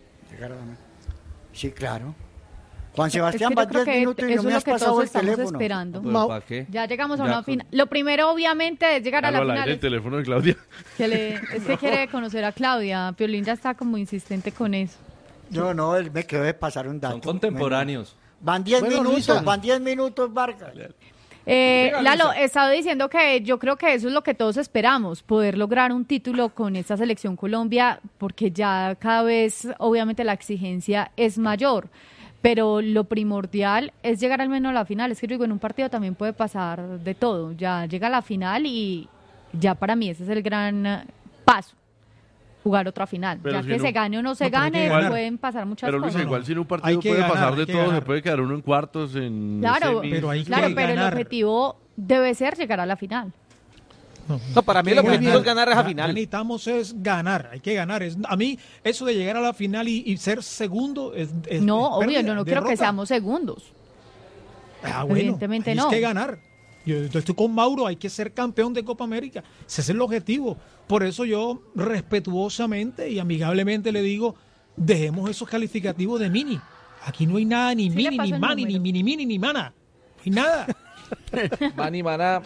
S4: Sí, claro. Juan Sebastián, va 10 minutos y no me has pasado el teléfono.
S6: Esperando.
S5: ¿Para qué?
S6: Ya llegamos a una final. Lo primero, obviamente, es llegar a la final.
S3: El teléfono de Claudia.
S6: Es que quiere conocer a Claudia. Piolín ya está como insistente con eso.
S4: Yo no, él me quedó de pasar un dato.
S5: Son contemporáneos.
S4: Van 10 minutos, Vargas.
S6: Lalo, he estado diciendo que yo creo que eso es lo que todos esperamos, poder lograr un título con esta selección Colombia, porque ya cada vez, obviamente, la exigencia es mayor. Pero lo primordial es llegar al menos a la final. Es que yo digo, en un partido también puede pasar de todo. Ya llega a la final y ya para mí ese es el gran paso. Jugar otra final. Pero ya si que se gane o no se gane, pueden pasar muchas cosas.
S3: Pero Luis, igual si en un partido puede pasar de todo, se puede quedar uno en cuartos, en semis.
S6: Pero el objetivo debe ser llegar a la final.
S9: No, para mí el objetivo es ganar a la final.
S1: Lo que necesitamos es ganar, hay que ganar. A mí, eso de llegar a la final y ser segundo es
S6: no, obvio, no quiero que seamos segundos.
S1: Bueno,
S6: evidentemente no.
S1: Hay que ganar. Yo estoy con Mauro, hay que ser campeón de Copa América. Ese es el objetivo. Por eso yo respetuosamente y amigablemente le digo, dejemos esos calificativos de mini. Aquí no hay nada, ni mini, ni mani, ni mini, ni mana. No hay nada.
S8: Mani, maná.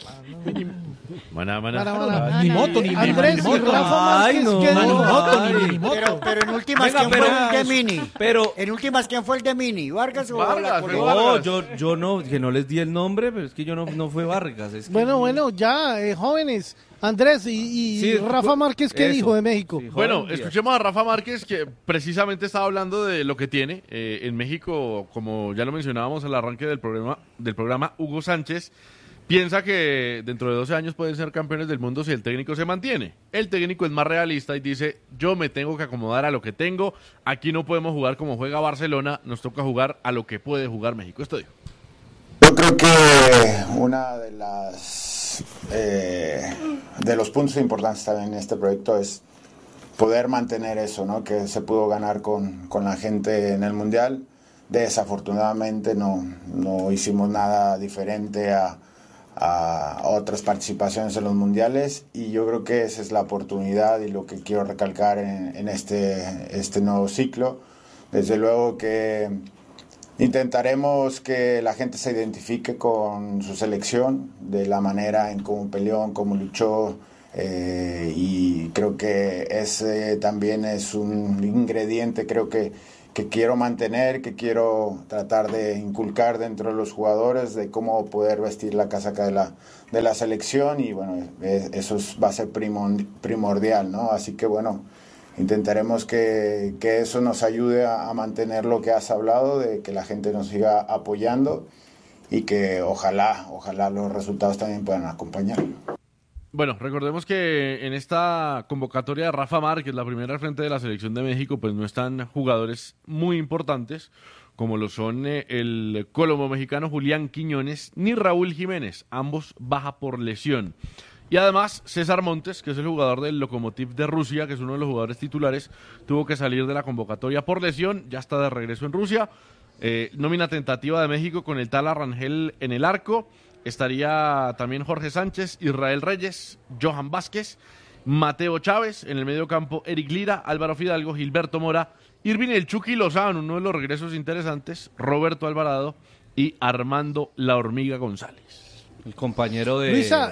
S3: Maná.
S1: Ni moto, ni
S2: Andrés,
S1: moto.
S2: Y Rafa Márquez,
S1: Ni moto.
S4: Pero en últimas, ¿quién fue el de Mini? En últimas, ¿quién fue el de Mini? ¿Vargas o
S5: No, yo no, que no les di el nombre, pero es que yo no fue Vargas. Es que
S2: bueno, ya, jóvenes. Andrés y Rafa Márquez, ¿qué dijo de México?
S3: Sí, bueno, escuchemos a Rafa Márquez, que precisamente estaba hablando de lo que tiene en México, como ya lo mencionábamos al arranque del programa, Hugo Sánchez piensa que dentro de 12 años pueden ser campeones del mundo si el técnico se mantiene. El técnico es más realista y dice, yo me tengo que acomodar a lo que tengo, aquí no podemos jugar como juega Barcelona, nos toca jugar a lo que puede jugar México. Esto dijo.
S11: Yo creo que una de los puntos importantes también en este proyecto es poder mantener eso, ¿no? Que se pudo ganar con la gente en el Mundial. Desafortunadamente no hicimos nada diferente a otras participaciones en los Mundiales, y yo creo que esa es la oportunidad y lo que quiero recalcar en este nuevo ciclo, Desde luego que intentaremos que la gente se identifique con su selección, de la manera en cómo peleó, en cómo luchó, y creo que ese también es un ingrediente, creo que quiero mantener, que quiero tratar de inculcar dentro de los jugadores, de cómo poder vestir la casaca de la selección, y bueno, eso va a ser primordial, ¿no? Así que bueno, intentaremos que eso nos ayude a mantener lo que has hablado, de que la gente nos siga apoyando y que ojalá los resultados también puedan acompañar.
S3: Bueno, recordemos que en esta convocatoria de Rafa Márquez, la primera al frente de la selección de México, pues no están jugadores muy importantes, como lo son el colombo mexicano Julián Quiñones ni Raúl Jiménez, ambos baja por lesión. Y además, César Montes, que es el jugador del Lokomotiv de Rusia, que es uno de los jugadores titulares, tuvo que salir de la convocatoria por lesión, ya está de regreso en Rusia. Nómina tentativa de México con el Tala Rangel en el arco. Estaría también Jorge Sánchez, Israel Reyes, Johan Vázquez, Mateo Chávez, en el medio campo Eric Lira, Álvaro Fidalgo, Gilberto Mora, Irving El Chucky Lozano, uno de los regresos interesantes, Roberto Alvarado y Armando La Hormiga González.
S5: El compañero de...
S2: Luisa,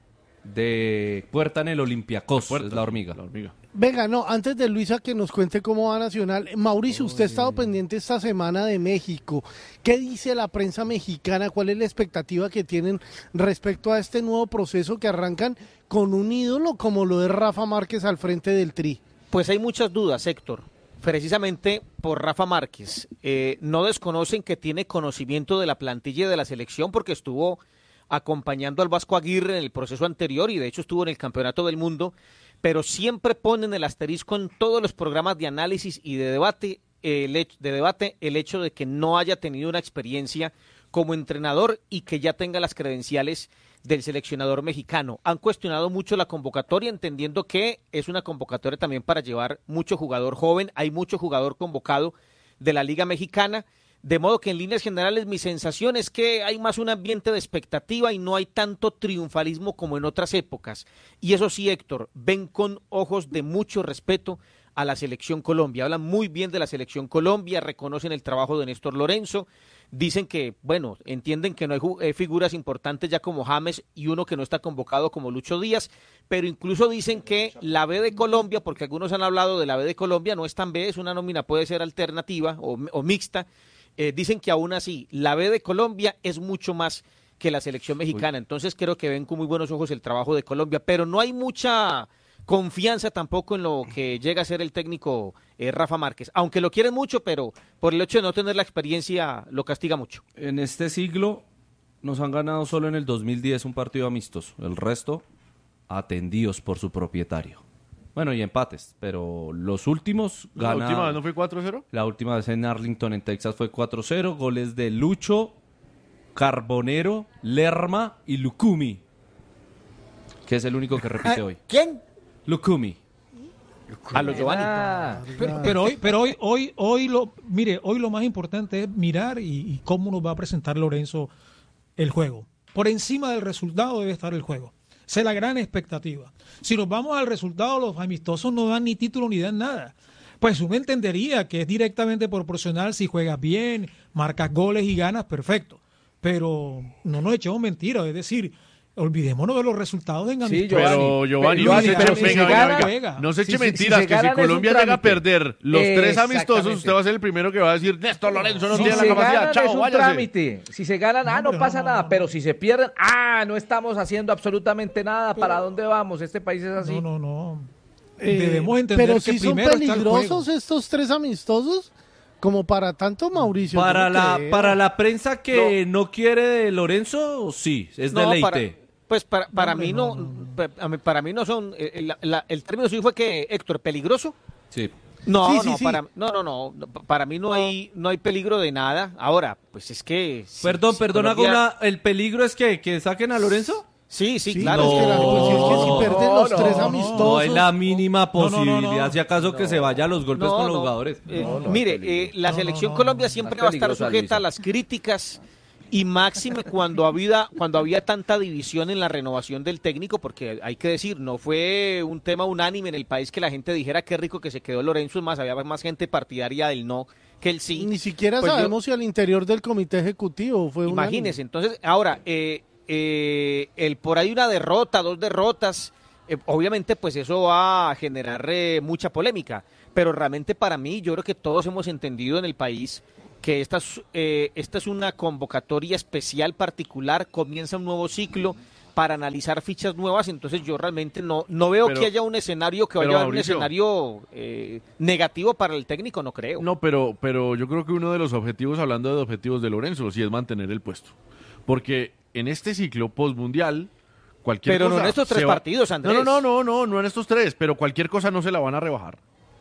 S5: de Puerta en el Olympiacos, es La Hormiga.
S2: Venga, no, antes de Luisa que nos cuente cómo va Nacional, Mauricio, usted ha estado pendiente esta semana de México. ¿Qué dice la prensa mexicana? ¿Cuál es la expectativa que tienen respecto a este nuevo proceso que arrancan con un ídolo como lo de Rafa Márquez al frente del Tri?
S9: Pues hay muchas dudas, Héctor, precisamente por Rafa Márquez. No desconocen que tiene conocimiento de la plantilla de la selección porque estuvo acompañando al Vasco Aguirre en el proceso anterior y de hecho estuvo en el Campeonato del Mundo, pero siempre ponen el asterisco en todos los programas de análisis y de debate el hecho de que no haya tenido una experiencia como entrenador y que ya tenga las credenciales del seleccionador mexicano. Han cuestionado mucho la convocatoria, entendiendo que es una convocatoria también para llevar mucho jugador joven, hay mucho jugador convocado de la Liga Mexicana. De modo que en líneas generales mi sensación es que hay más un ambiente de expectativa y no hay tanto triunfalismo como en otras épocas. Y eso sí, Héctor, ven con ojos de mucho respeto a la Selección Colombia. Hablan muy bien de la Selección Colombia, reconocen el trabajo de Néstor Lorenzo, dicen que, bueno, entienden que no hay figuras importantes ya como James y uno que no está convocado como Lucho Díaz, pero incluso dicen que la B de Colombia, porque algunos han hablado de la B de Colombia, no es tan B, es una nómina, puede ser alternativa o mixta. Dicen que aún así la B de Colombia es mucho más que la selección mexicana, entonces creo que ven con muy buenos ojos el trabajo de Colombia, pero no hay mucha confianza tampoco en lo que llega a ser el técnico Rafa Márquez, aunque lo quieren mucho, pero por el hecho de no tener la experiencia lo castiga mucho.
S5: En este siglo nos han ganado solo en el 2010 un partido amistoso, el resto atendidos por su propietario. Bueno, y empates, pero los últimos ganan.
S3: ¿La última vez no fue 4-0?
S5: La última vez en Arlington, en Texas, fue 4-0. Goles de Lucho, Carbonero, Lerma y Lucumi, que es el único que repite hoy.
S4: ¿Quién?
S5: Lucumi.
S9: A los Giovanni.
S1: Pero hoy lo más importante es mirar y cómo nos va a presentar Lorenzo el juego. Por encima del resultado debe estar el juego. Esa es la gran expectativa. Si nos vamos al resultado, los amistosos no dan ni título ni dan nada. Pues uno entendería que es directamente proporcional si juegas bien, marcas goles y ganas, perfecto. Pero no nos echemos mentiras, es decir, olvidémonos de los resultados en amistosos.
S3: Pero Giovanni, no se eche mentiras, que si Colombia llega a perder los 3 amistosos, usted va a ser el primero que va a decir, Néstor Lorenzo no tiene la capacidad, chao, váyase.
S8: Trámite. Si se ganan, no pasa nada, pero si se pierden, no estamos haciendo absolutamente nada, ¿para dónde vamos? Este país es así.
S1: No. Debemos entender
S2: pero
S1: que
S2: si son peligrosos estos 3 amistosos, como para tanto, Mauricio.
S5: Para la prensa que no quiere de Lorenzo, sí, es deleite.
S9: Para mí no son el término suyo fue que Héctor, peligroso.
S5: Sí.
S9: Para mí no hay peligro de nada. Ahora, pues es que
S5: Perdón, el peligro es que saquen a Lorenzo.
S9: Sí, claro.
S2: Si pierden los 3 amistosos.
S5: No hay la mínima posibilidad, si acaso, que se vaya a los golpes con los jugadores.
S9: La selección Colombia siempre va a estar sujeta a las críticas. Y máxime cuando había tanta división en la renovación del técnico, porque hay que decir, no fue un tema unánime en el país que la gente dijera qué rico que se quedó Lorenzo, es más, había más gente partidaria del no que él sí.
S2: Ni siquiera
S9: pues
S2: sabemos si al interior del comité ejecutivo fue
S9: imagínese, entonces, ahora, por ahí una derrota, 2 derrotas, obviamente pues eso va a generar mucha polémica, pero realmente para mí, yo creo que todos hemos entendido en el país que esta es una convocatoria especial, particular, comienza un nuevo ciclo para analizar fichas nuevas, entonces yo realmente no veo que haya un escenario que vaya a haber un escenario negativo para el técnico, no creo.
S3: No, pero yo creo que uno de los objetivos, hablando de objetivos de Lorenzo, sí es mantener el puesto, porque en este ciclo postmundial cualquier cosa...
S9: Pero no en estos 3 partidos, Andrés.
S3: No en estos 3, pero cualquier cosa no se la van a rebajar.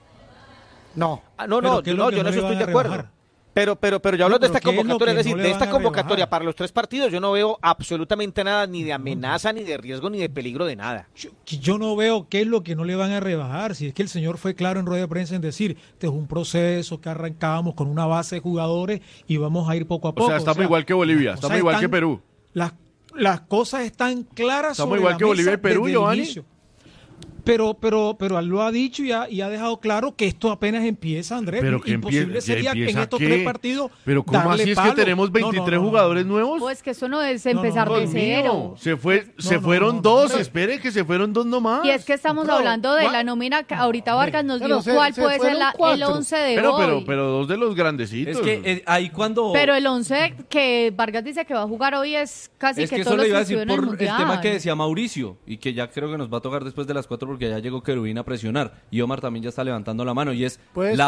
S9: No, yo no estoy de acuerdo. Pero yo hablo de esta convocatoria, es decir, de esta convocatoria para los 3 partidos, yo no veo absolutamente nada, ni de amenaza, ni de riesgo, ni de peligro de nada.
S1: Yo no veo qué es lo que no le van a rebajar. Si es que el señor fue claro en rueda de prensa en decir, este es un proceso que arrancábamos con una base de jugadores y vamos a ir poco a poco.
S3: O sea, estamos igual que Bolivia, estamos igual que Perú.
S1: Las cosas están claras.
S3: Estamos igual que Bolivia y Perú, Giovanni.
S1: Pero lo ha dicho y ha dejado claro que esto apenas empieza, Andrés.
S3: Pero que
S1: imposible sería que en estos
S3: ¿qué?
S1: 3 partidos
S3: pero ¿cómo así es que tenemos 23 jugadores nuevos?
S6: Pues que eso no es empezar de cero.
S3: Se fueron 2, espere que se fueron 2 nomás.
S6: Y es que estamos hablando de la nómina, que ahorita Vargas nos dio cuál puede ser el 11 de hoy.
S3: Pero 2 de los grandecitos.
S5: Es que ahí cuando...
S6: Pero el 11 que Vargas dice que va a jugar hoy es casi que todos los que estuvieron en el Mundial.
S5: El tema que decía Mauricio, y que ya creo que nos va a tocar después de las 4 porque ya llegó Querubín a presionar, y Omar también ya está levantando la mano, y es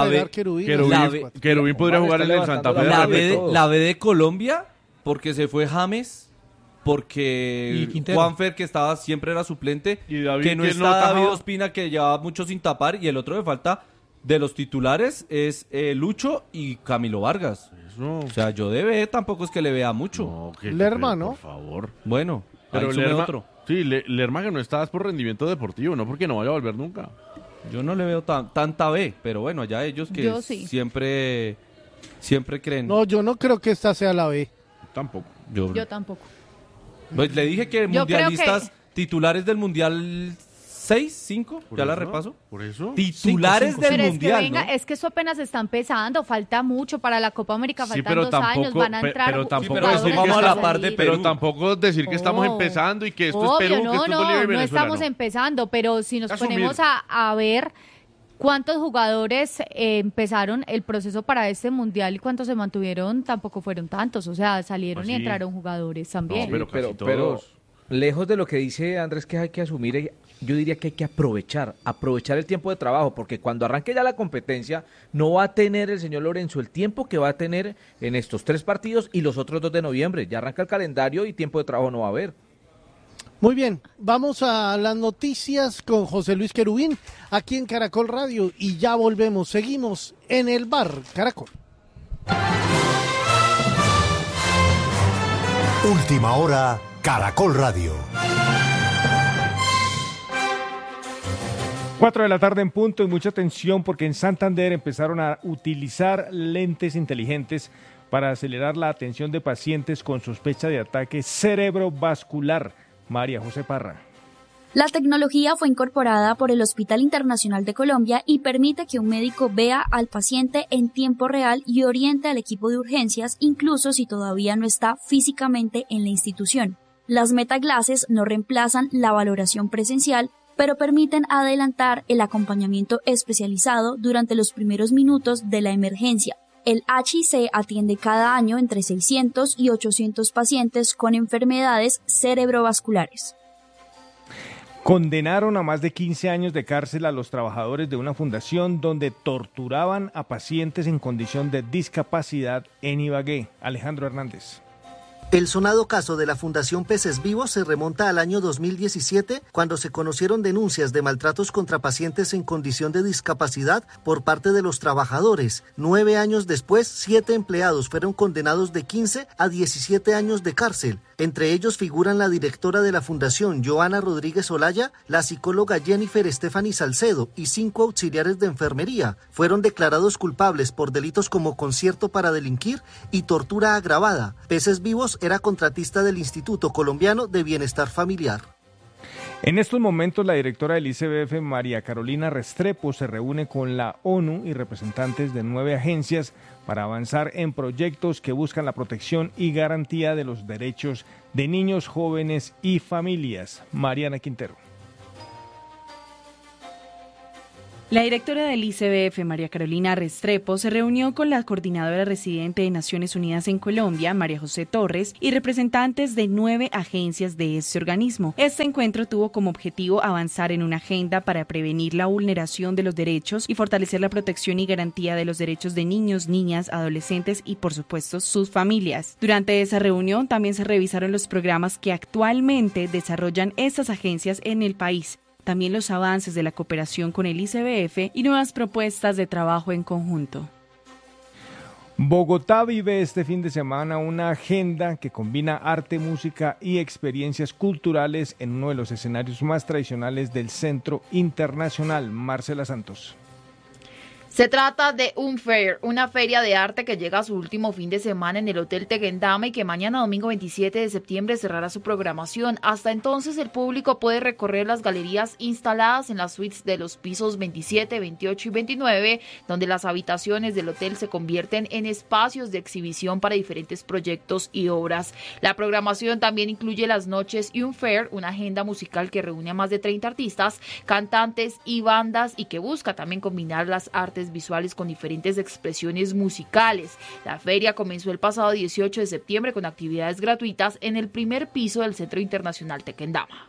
S3: Querubín podría jugar en el Santa Fe.
S5: La B de Colombia, porque se fue James, porque Juanfer, que siempre era suplente,
S3: y David,
S5: que no está David Ospina, que llevaba mucho sin tapar, y el otro de falta de los titulares es Lucho y Camilo Vargas.
S3: Eso.
S5: O sea, yo de B tampoco es que le vea mucho.
S3: No,
S2: Lerma, ¿no?
S3: Por favor.
S5: Bueno,
S3: pero
S5: Lerma otro.
S3: Sí, Lerma que no está por rendimiento deportivo, no porque no vaya a volver nunca.
S5: Yo no le veo tanta B, pero bueno, allá ellos que
S6: sí.
S5: siempre creen.
S2: No, yo no creo que esta sea la B.
S3: Tampoco.
S6: Yo tampoco.
S5: Pues le dije que mundialistas titulares del Mundial 6, 5, ya la repaso.
S3: ¿Por eso?
S5: Titulares del Mundial, ¿no?
S6: Es que eso apenas está empezando, falta mucho para la Copa América, faltan 2 años, van a entrar.
S3: Pero tampoco
S5: vamos a la par de Perú.
S3: Pero tampoco decir que estamos empezando y que esto es Perú, que esto es Bolivia y Venezuela.
S6: No estamos empezando, pero si nos ponemos a ver cuántos jugadores empezaron el proceso para este Mundial y cuántos se mantuvieron, tampoco fueron tantos, o sea, salieron y entraron jugadores también.
S3: No,
S8: pero lejos de lo que dice Andrés que hay que asumir, yo diría que hay que aprovechar el tiempo de trabajo, porque cuando arranque ya la competencia no va a tener el señor Lorenzo el tiempo que va a tener en estos 3 partidos y los otros 2 de noviembre. Ya arranca el calendario y tiempo de trabajo no va a haber.
S2: Muy bien, vamos a las noticias con José Luis Querubín aquí en Caracol Radio y ya volvemos, seguimos en el bar Caracol.
S12: Última hora, Caracol Radio.
S13: 4 de la tarde en punto y mucha atención porque en Santander empezaron a utilizar lentes inteligentes para acelerar la atención de pacientes con sospecha de ataque cerebrovascular. María José Parra.
S14: La tecnología fue incorporada por el Hospital Internacional de Colombia y permite que un médico vea al paciente en tiempo real y oriente al equipo de urgencias, incluso si todavía no está físicamente en la institución. Las metaglases no reemplazan la valoración presencial, pero permiten adelantar el acompañamiento especializado durante los primeros minutos de la emergencia. El HIC atiende cada año entre 600 y 800 pacientes con enfermedades cerebrovasculares.
S13: Condenaron a más de 15 años de cárcel a los trabajadores de una fundación donde torturaban a pacientes en condición de discapacidad en Ibagué. Alejandro Hernández.
S15: El sonado caso de la Fundación Peces Vivos se remonta al año 2017, cuando se conocieron denuncias de maltratos contra pacientes en condición de discapacidad por parte de los trabajadores. 9 años después, 7 empleados fueron condenados de 15 a 17 años de cárcel. Entre ellos figuran la directora de la Fundación, Joana Rodríguez Olaya, la psicóloga Jennifer Stephanie Salcedo y 5 auxiliares de enfermería. Fueron declarados culpables por delitos como concierto para delinquir y tortura agravada. Peces Vivos era contratista del Instituto Colombiano de Bienestar Familiar.
S13: En estos momentos, la directora del ICBF, María Carolina Restrepo, se reúne con la ONU y representantes de 9 agencias para avanzar en proyectos que buscan la protección y garantía de los derechos de niños, jóvenes y familias. Mariana Quintero.
S16: La directora del ICBF, María Carolina Restrepo, se reunió con la coordinadora residente de Naciones Unidas en Colombia, María José Torres, y representantes de 9 agencias de este organismo. Este encuentro tuvo como objetivo avanzar en una agenda para prevenir la vulneración de los derechos y fortalecer la protección y garantía de los derechos de niños, niñas, adolescentes y, por supuesto, sus familias. Durante esa reunión también se revisaron los programas que actualmente desarrollan estas agencias en el país, también los avances de la cooperación con el ICBF y nuevas propuestas de trabajo en conjunto.
S13: Bogotá vive este fin de semana una agenda que combina arte, música y experiencias culturales en uno de los escenarios más tradicionales del Centro Internacional. Marcela Santos.
S17: Se trata de Unfair, una feria de arte que llega a su último fin de semana en el Hotel Tequendama y que mañana domingo 27 de septiembre cerrará su programación. Hasta entonces el público puede recorrer las galerías instaladas en las suites de los pisos 27, 28 y 29, donde las habitaciones del hotel se convierten en espacios de exhibición para diferentes proyectos y obras. La programación también incluye las noches Unfair, una agenda musical que reúne a más de 30 artistas, cantantes y bandas y que busca también combinar las artes visuales con diferentes expresiones musicales. La feria comenzó el pasado 18 de septiembre con actividades gratuitas en el primer piso del Centro Internacional Tequendama.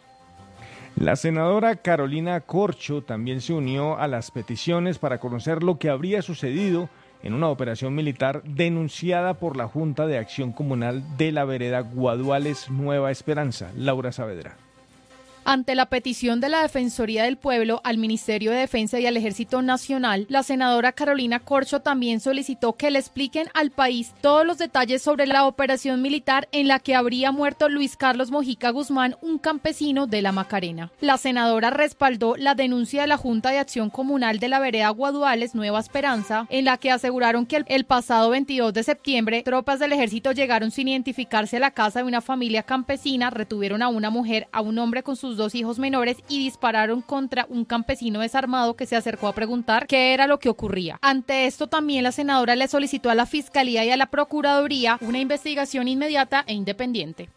S13: La senadora Carolina Corcho también se unió a las peticiones para conocer lo que habría sucedido en una operación militar denunciada por la Junta de Acción Comunal de la vereda Guaduales Nueva Esperanza. Laura Saavedra.
S18: Ante la petición de la Defensoría del Pueblo al Ministerio de Defensa y al Ejército Nacional, la senadora Carolina Corcho también solicitó que le expliquen al país todos los detalles sobre la operación militar en la que habría muerto Luis Carlos Mojica Guzmán, un campesino de La Macarena. La senadora respaldó la denuncia de la Junta de Acción Comunal de la vereda Guaduales Nueva Esperanza, en la que aseguraron que el pasado 22 de septiembre tropas del ejército llegaron sin identificarse a la casa de una familia campesina, retuvieron a una mujer, a un hombre con sus 2 hijos menores y dispararon contra un campesino desarmado que se acercó a preguntar qué era lo que ocurría. Ante esto también la senadora le solicitó a la Fiscalía y a la Procuraduría una investigación inmediata e independiente.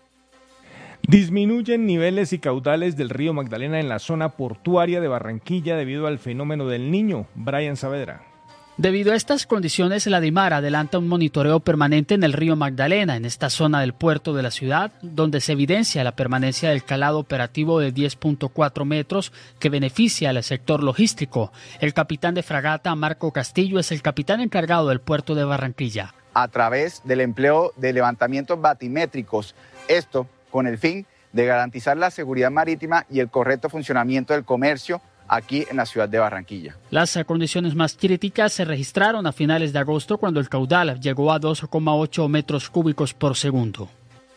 S13: Disminuyen niveles y caudales del río Magdalena en la zona portuaria de Barranquilla debido al fenómeno del Niño. Brian Saavedra.
S19: Debido a estas condiciones, la DIMAR adelanta un monitoreo permanente en el río Magdalena, en esta zona del puerto de la ciudad, donde se evidencia la permanencia del calado operativo de 10.4 metros que beneficia al sector logístico. El capitán de fragata, Marco Castillo, es el capitán encargado del puerto de Barranquilla.
S20: A través del empleo de levantamientos batimétricos, esto con el fin de garantizar la seguridad marítima y el correcto funcionamiento del comercio aquí en la ciudad de Barranquilla.
S19: Las condiciones más críticas se registraron a finales de agosto cuando el caudal llegó a 2,8 metros cúbicos por segundo.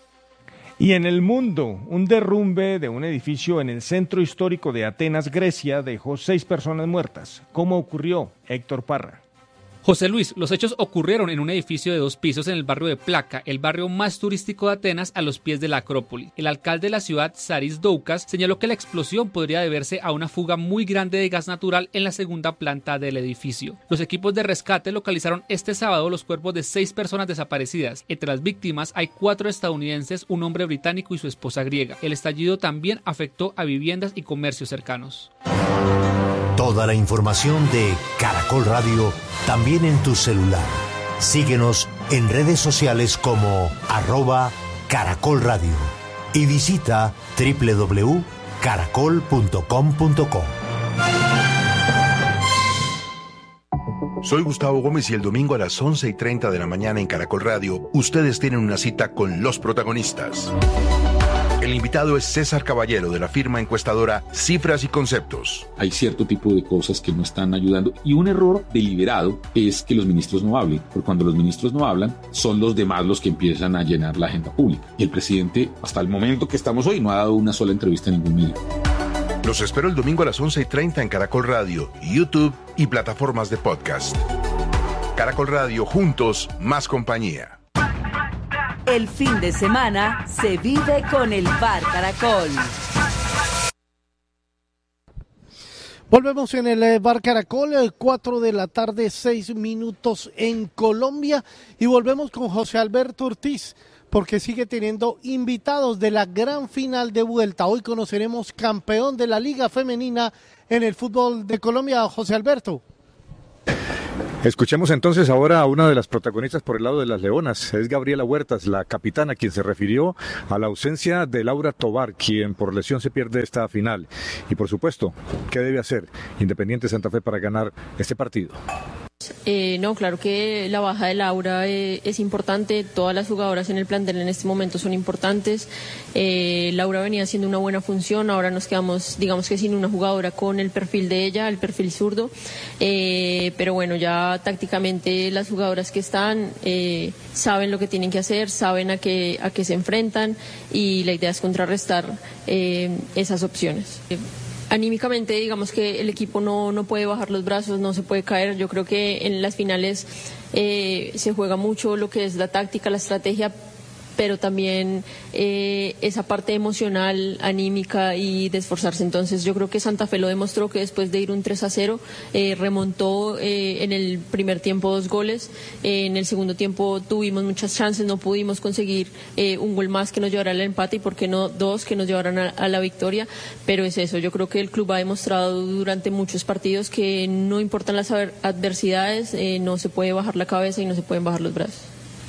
S13: Y en el mundo, un derrumbe de un edificio en el centro histórico de Atenas, Grecia, dejó 6 personas muertas. ¿Cómo ocurrió? Héctor Parra.
S21: José Luis, los hechos ocurrieron en un edificio de 2 pisos en el barrio de Plaka, el barrio más turístico de Atenas, a los pies de la Acrópolis. El alcalde de la ciudad, Saris Doukas, señaló que la explosión podría deberse a una fuga muy grande de gas natural en la segunda planta del edificio. Los equipos de rescate localizaron este sábado los cuerpos de 6 personas desaparecidas. Entre las víctimas hay 4 estadounidenses, un hombre británico y su esposa griega. El estallido también afectó a viviendas y comercios cercanos.
S12: Toda la información de Caracol Radio también en tu celular. Síguenos en redes sociales como @Caracol Radio y visita www.caracol.com.co.
S22: Soy Gustavo Gómez y el domingo a las 11:30 de la mañana en Caracol Radio, ustedes tienen una cita con los protagonistas. El invitado es César Caballero, de la firma encuestadora Cifras y Conceptos.
S23: Hay cierto tipo de cosas que no están ayudando y un error deliberado es que los ministros no hablen, porque cuando los ministros no hablan, son los demás los que empiezan a llenar la agenda pública. Y el presidente, hasta el momento que estamos hoy, no ha dado una sola entrevista a ningún medio.
S22: Los espero el domingo a las 11:30 en Caracol Radio, YouTube y plataformas de podcast. Caracol Radio, juntos, más compañía.
S24: El fin de semana se vive con el Bar Caracol.
S2: Volvemos en el Bar Caracol, 4 de la tarde, 6 minutos en Colombia, y volvemos con José Alberto Ortiz, porque sigue teniendo invitados de la gran final de vuelta. Hoy conoceremos campeón de la Liga Femenina en el fútbol de Colombia, José Alberto.
S4: Escuchemos entonces ahora a una de las protagonistas por el lado de las Leonas, es Gabriela Huertas, la capitana, quien se refirió a la ausencia de Laura Tovar, quien por lesión se pierde esta final. Y por supuesto, ¿qué debe hacer Independiente Santa Fe para ganar este partido?
S7: No, claro que la baja de Laura es importante, todas las jugadoras en el plantel en este momento son importantes. Laura venía haciendo una buena función, ahora nos quedamos, digamos que sin una jugadora con el perfil de ella, el perfil zurdo, pero bueno, ya tácticamente las jugadoras que están saben lo que tienen que hacer, saben a qué se enfrentan, y la idea es contrarrestar esas opciones. Anímicamente, digamos que el equipo no puede bajar los brazos, no se puede caer. Yo creo que en las finales se juega mucho lo que es la táctica, la estrategia, pero también esa parte emocional, anímica y de esforzarse. Entonces yo creo que Santa Fe lo demostró, que después de ir un 3-0 remontó en el primer tiempo 2 goles, en el segundo tiempo tuvimos muchas chances, no pudimos conseguir un gol más que nos llevara al empate, y por qué no 2 que nos llevaran a la victoria, pero es eso. Yo creo que el club ha demostrado durante muchos partidos que no importan las adversidades, no se puede bajar la cabeza y no se pueden bajar los brazos.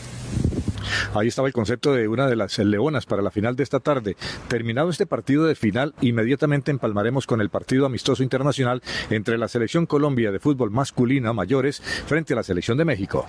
S4: Ahí estaba el concepto de una de las leonas para la final de esta tarde. Terminado este partido de final, inmediatamente empalmaremos con el partido amistoso internacional entre la Selección Colombia de fútbol masculina mayores frente a la Selección de México.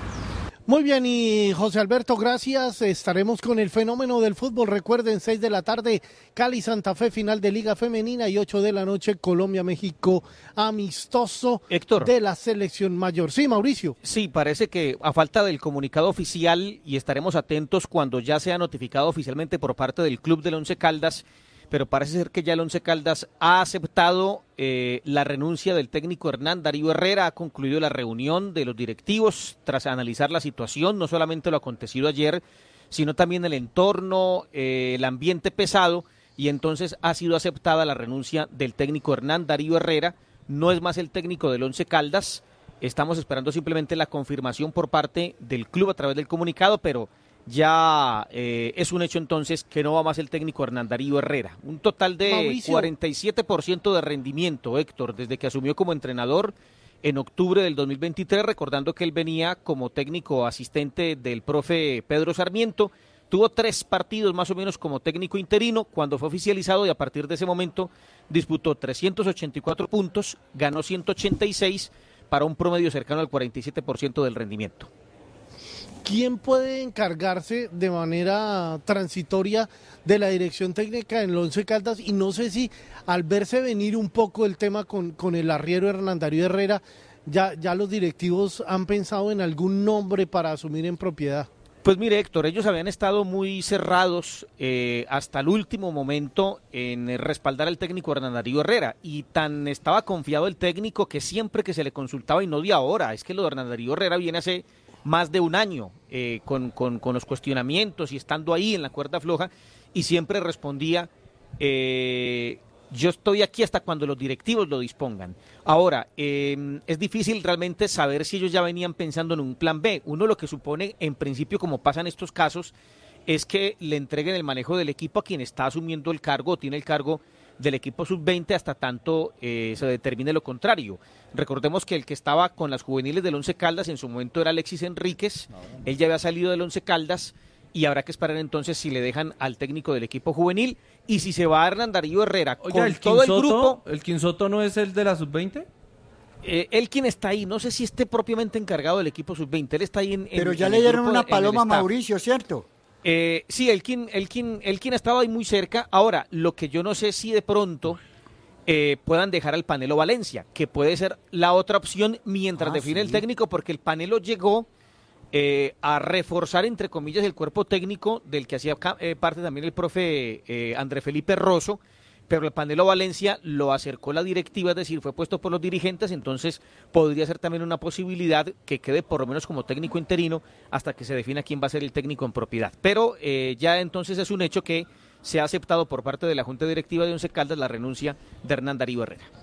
S2: Muy bien, y José Alberto, gracias. Estaremos con el fenómeno del fútbol. Recuerden, 6 de la tarde, Cali Santa Fe, final de Liga Femenina, y 8 de la noche, Colombia-México, amistoso
S9: Héctor,
S2: de la selección mayor. Sí, Mauricio.
S9: Sí, parece que a falta del comunicado oficial, y estaremos atentos cuando ya sea notificado oficialmente por parte del club del Once Caldas, pero parece ser que ya el Once Caldas ha aceptado la renuncia del técnico Hernán Darío Herrera, ha concluido la reunión de los directivos tras analizar la situación, no solamente lo acontecido ayer, sino también el entorno, el ambiente pesado, y entonces ha sido aceptada la renuncia del técnico Hernán Darío Herrera, no es más el técnico del Once Caldas, estamos esperando simplemente la confirmación por parte del club a través del comunicado, pero ya es un hecho entonces que no va más el técnico Hernán Darío Herrera. Un total de Mauricio, 47% de rendimiento, Héctor, desde que asumió como entrenador en octubre del 2023, recordando que él venía como técnico asistente del profe Pedro Sarmiento. Tuvo 3 partidos más o menos como técnico interino cuando fue oficializado, y a partir de ese momento disputó 384 puntos, ganó 186 para un promedio cercano al 47% del rendimiento.
S2: ¿Quién puede encargarse de manera transitoria de la dirección técnica en el Once Caldas? Y no sé si al verse venir un poco el tema con el arriero Hernán Darío Herrera, ya los directivos han pensado en algún nombre para asumir en propiedad.
S9: Pues mire, Héctor, ellos habían estado muy cerrados hasta el último momento en respaldar al técnico Hernán Darío Herrera, y tan estaba confiado el técnico que siempre que se le consultaba, y no de ahora, es que lo de Hernán Darío Herrera viene hace más de un año con los cuestionamientos y estando ahí en la cuerda floja, y siempre respondía, yo estoy aquí hasta cuando los directivos lo dispongan. Ahora, es difícil realmente saber si ellos ya venían pensando en un plan B. Uno lo que supone, en principio, como pasa en estos casos, es que le entreguen el manejo del equipo a quien está asumiendo el cargo, o tiene el cargo del equipo sub-20 hasta tanto se determine lo contrario. Recordemos que el que estaba con las juveniles del Once Caldas en su momento era Alexis Enríquez, él ya había salido del Once Caldas, y habrá que esperar entonces si le dejan al técnico del equipo juvenil y si se va a Hernán Darío Herrera.
S5: Oiga, con todo el grupo. ¿El Quinsoto no es el de la sub-20?
S9: Él quien está ahí, no sé si esté propiamente encargado del equipo sub-20, él está ahí
S10: Pero ya le dieron una paloma a Mauricio, ¿cierto?
S9: Sí, el quien estaba ahí muy cerca. Ahora, lo que yo no sé si de pronto puedan dejar al Panelo Valencia, que puede ser la otra opción mientras define el técnico, porque el Panelo llegó a reforzar, entre comillas, el cuerpo técnico del que hacía parte también el profe André Felipe Rosso, pero el Panelo Valencia lo acercó la directiva, es decir, fue puesto por los dirigentes, entonces podría ser también una posibilidad que quede por lo menos como técnico interino hasta que se defina quién va a ser el técnico en propiedad. Pero ya entonces es un hecho que se ha aceptado por parte de la Junta Directiva de Once Caldas la renuncia de Hernán Darío Herrera.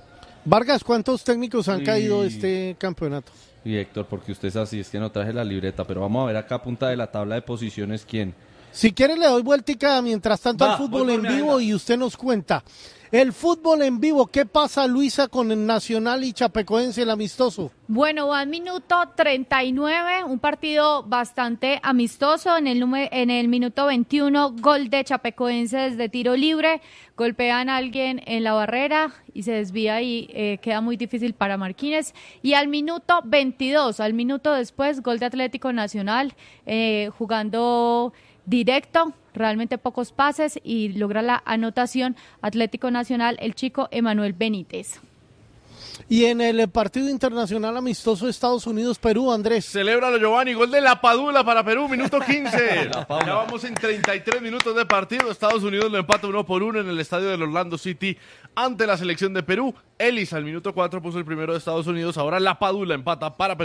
S2: Vargas, ¿cuántos técnicos han caído este campeonato?
S5: Y Héctor, porque usted es así, es que no traje la libreta, pero vamos a ver acá a punta de la tabla de posiciones quién.
S2: Si quiere le doy vueltica mientras tanto al fútbol en vivo y usted nos cuenta. El fútbol en vivo, ¿qué pasa, Luisa, con el Nacional y Chapecoense, el amistoso?
S1: Bueno, va al minuto 39, un partido bastante amistoso. En el minuto 21, gol de Chapecoense desde tiro libre. Golpean a alguien en la barrera y se desvía y queda muy difícil para Marquínez. Y al minuto 22, al minuto después, gol de Atlético Nacional, jugando directo, realmente pocos pases y logra la anotación Atlético Nacional, el chico Emanuel Benítez.
S2: Y en el partido internacional amistoso Estados Unidos-Perú, Andrés.
S3: Celébralo, Giovanni, gol de La Padula para Perú, minuto 15. Ya vamos en 33 minutos de partido. Estados Unidos lo empata 1-1 en el estadio del Orlando City ante la selección de Perú. Ellis al minuto 4 puso el primero de Estados Unidos. Ahora La Padula empata para Perú.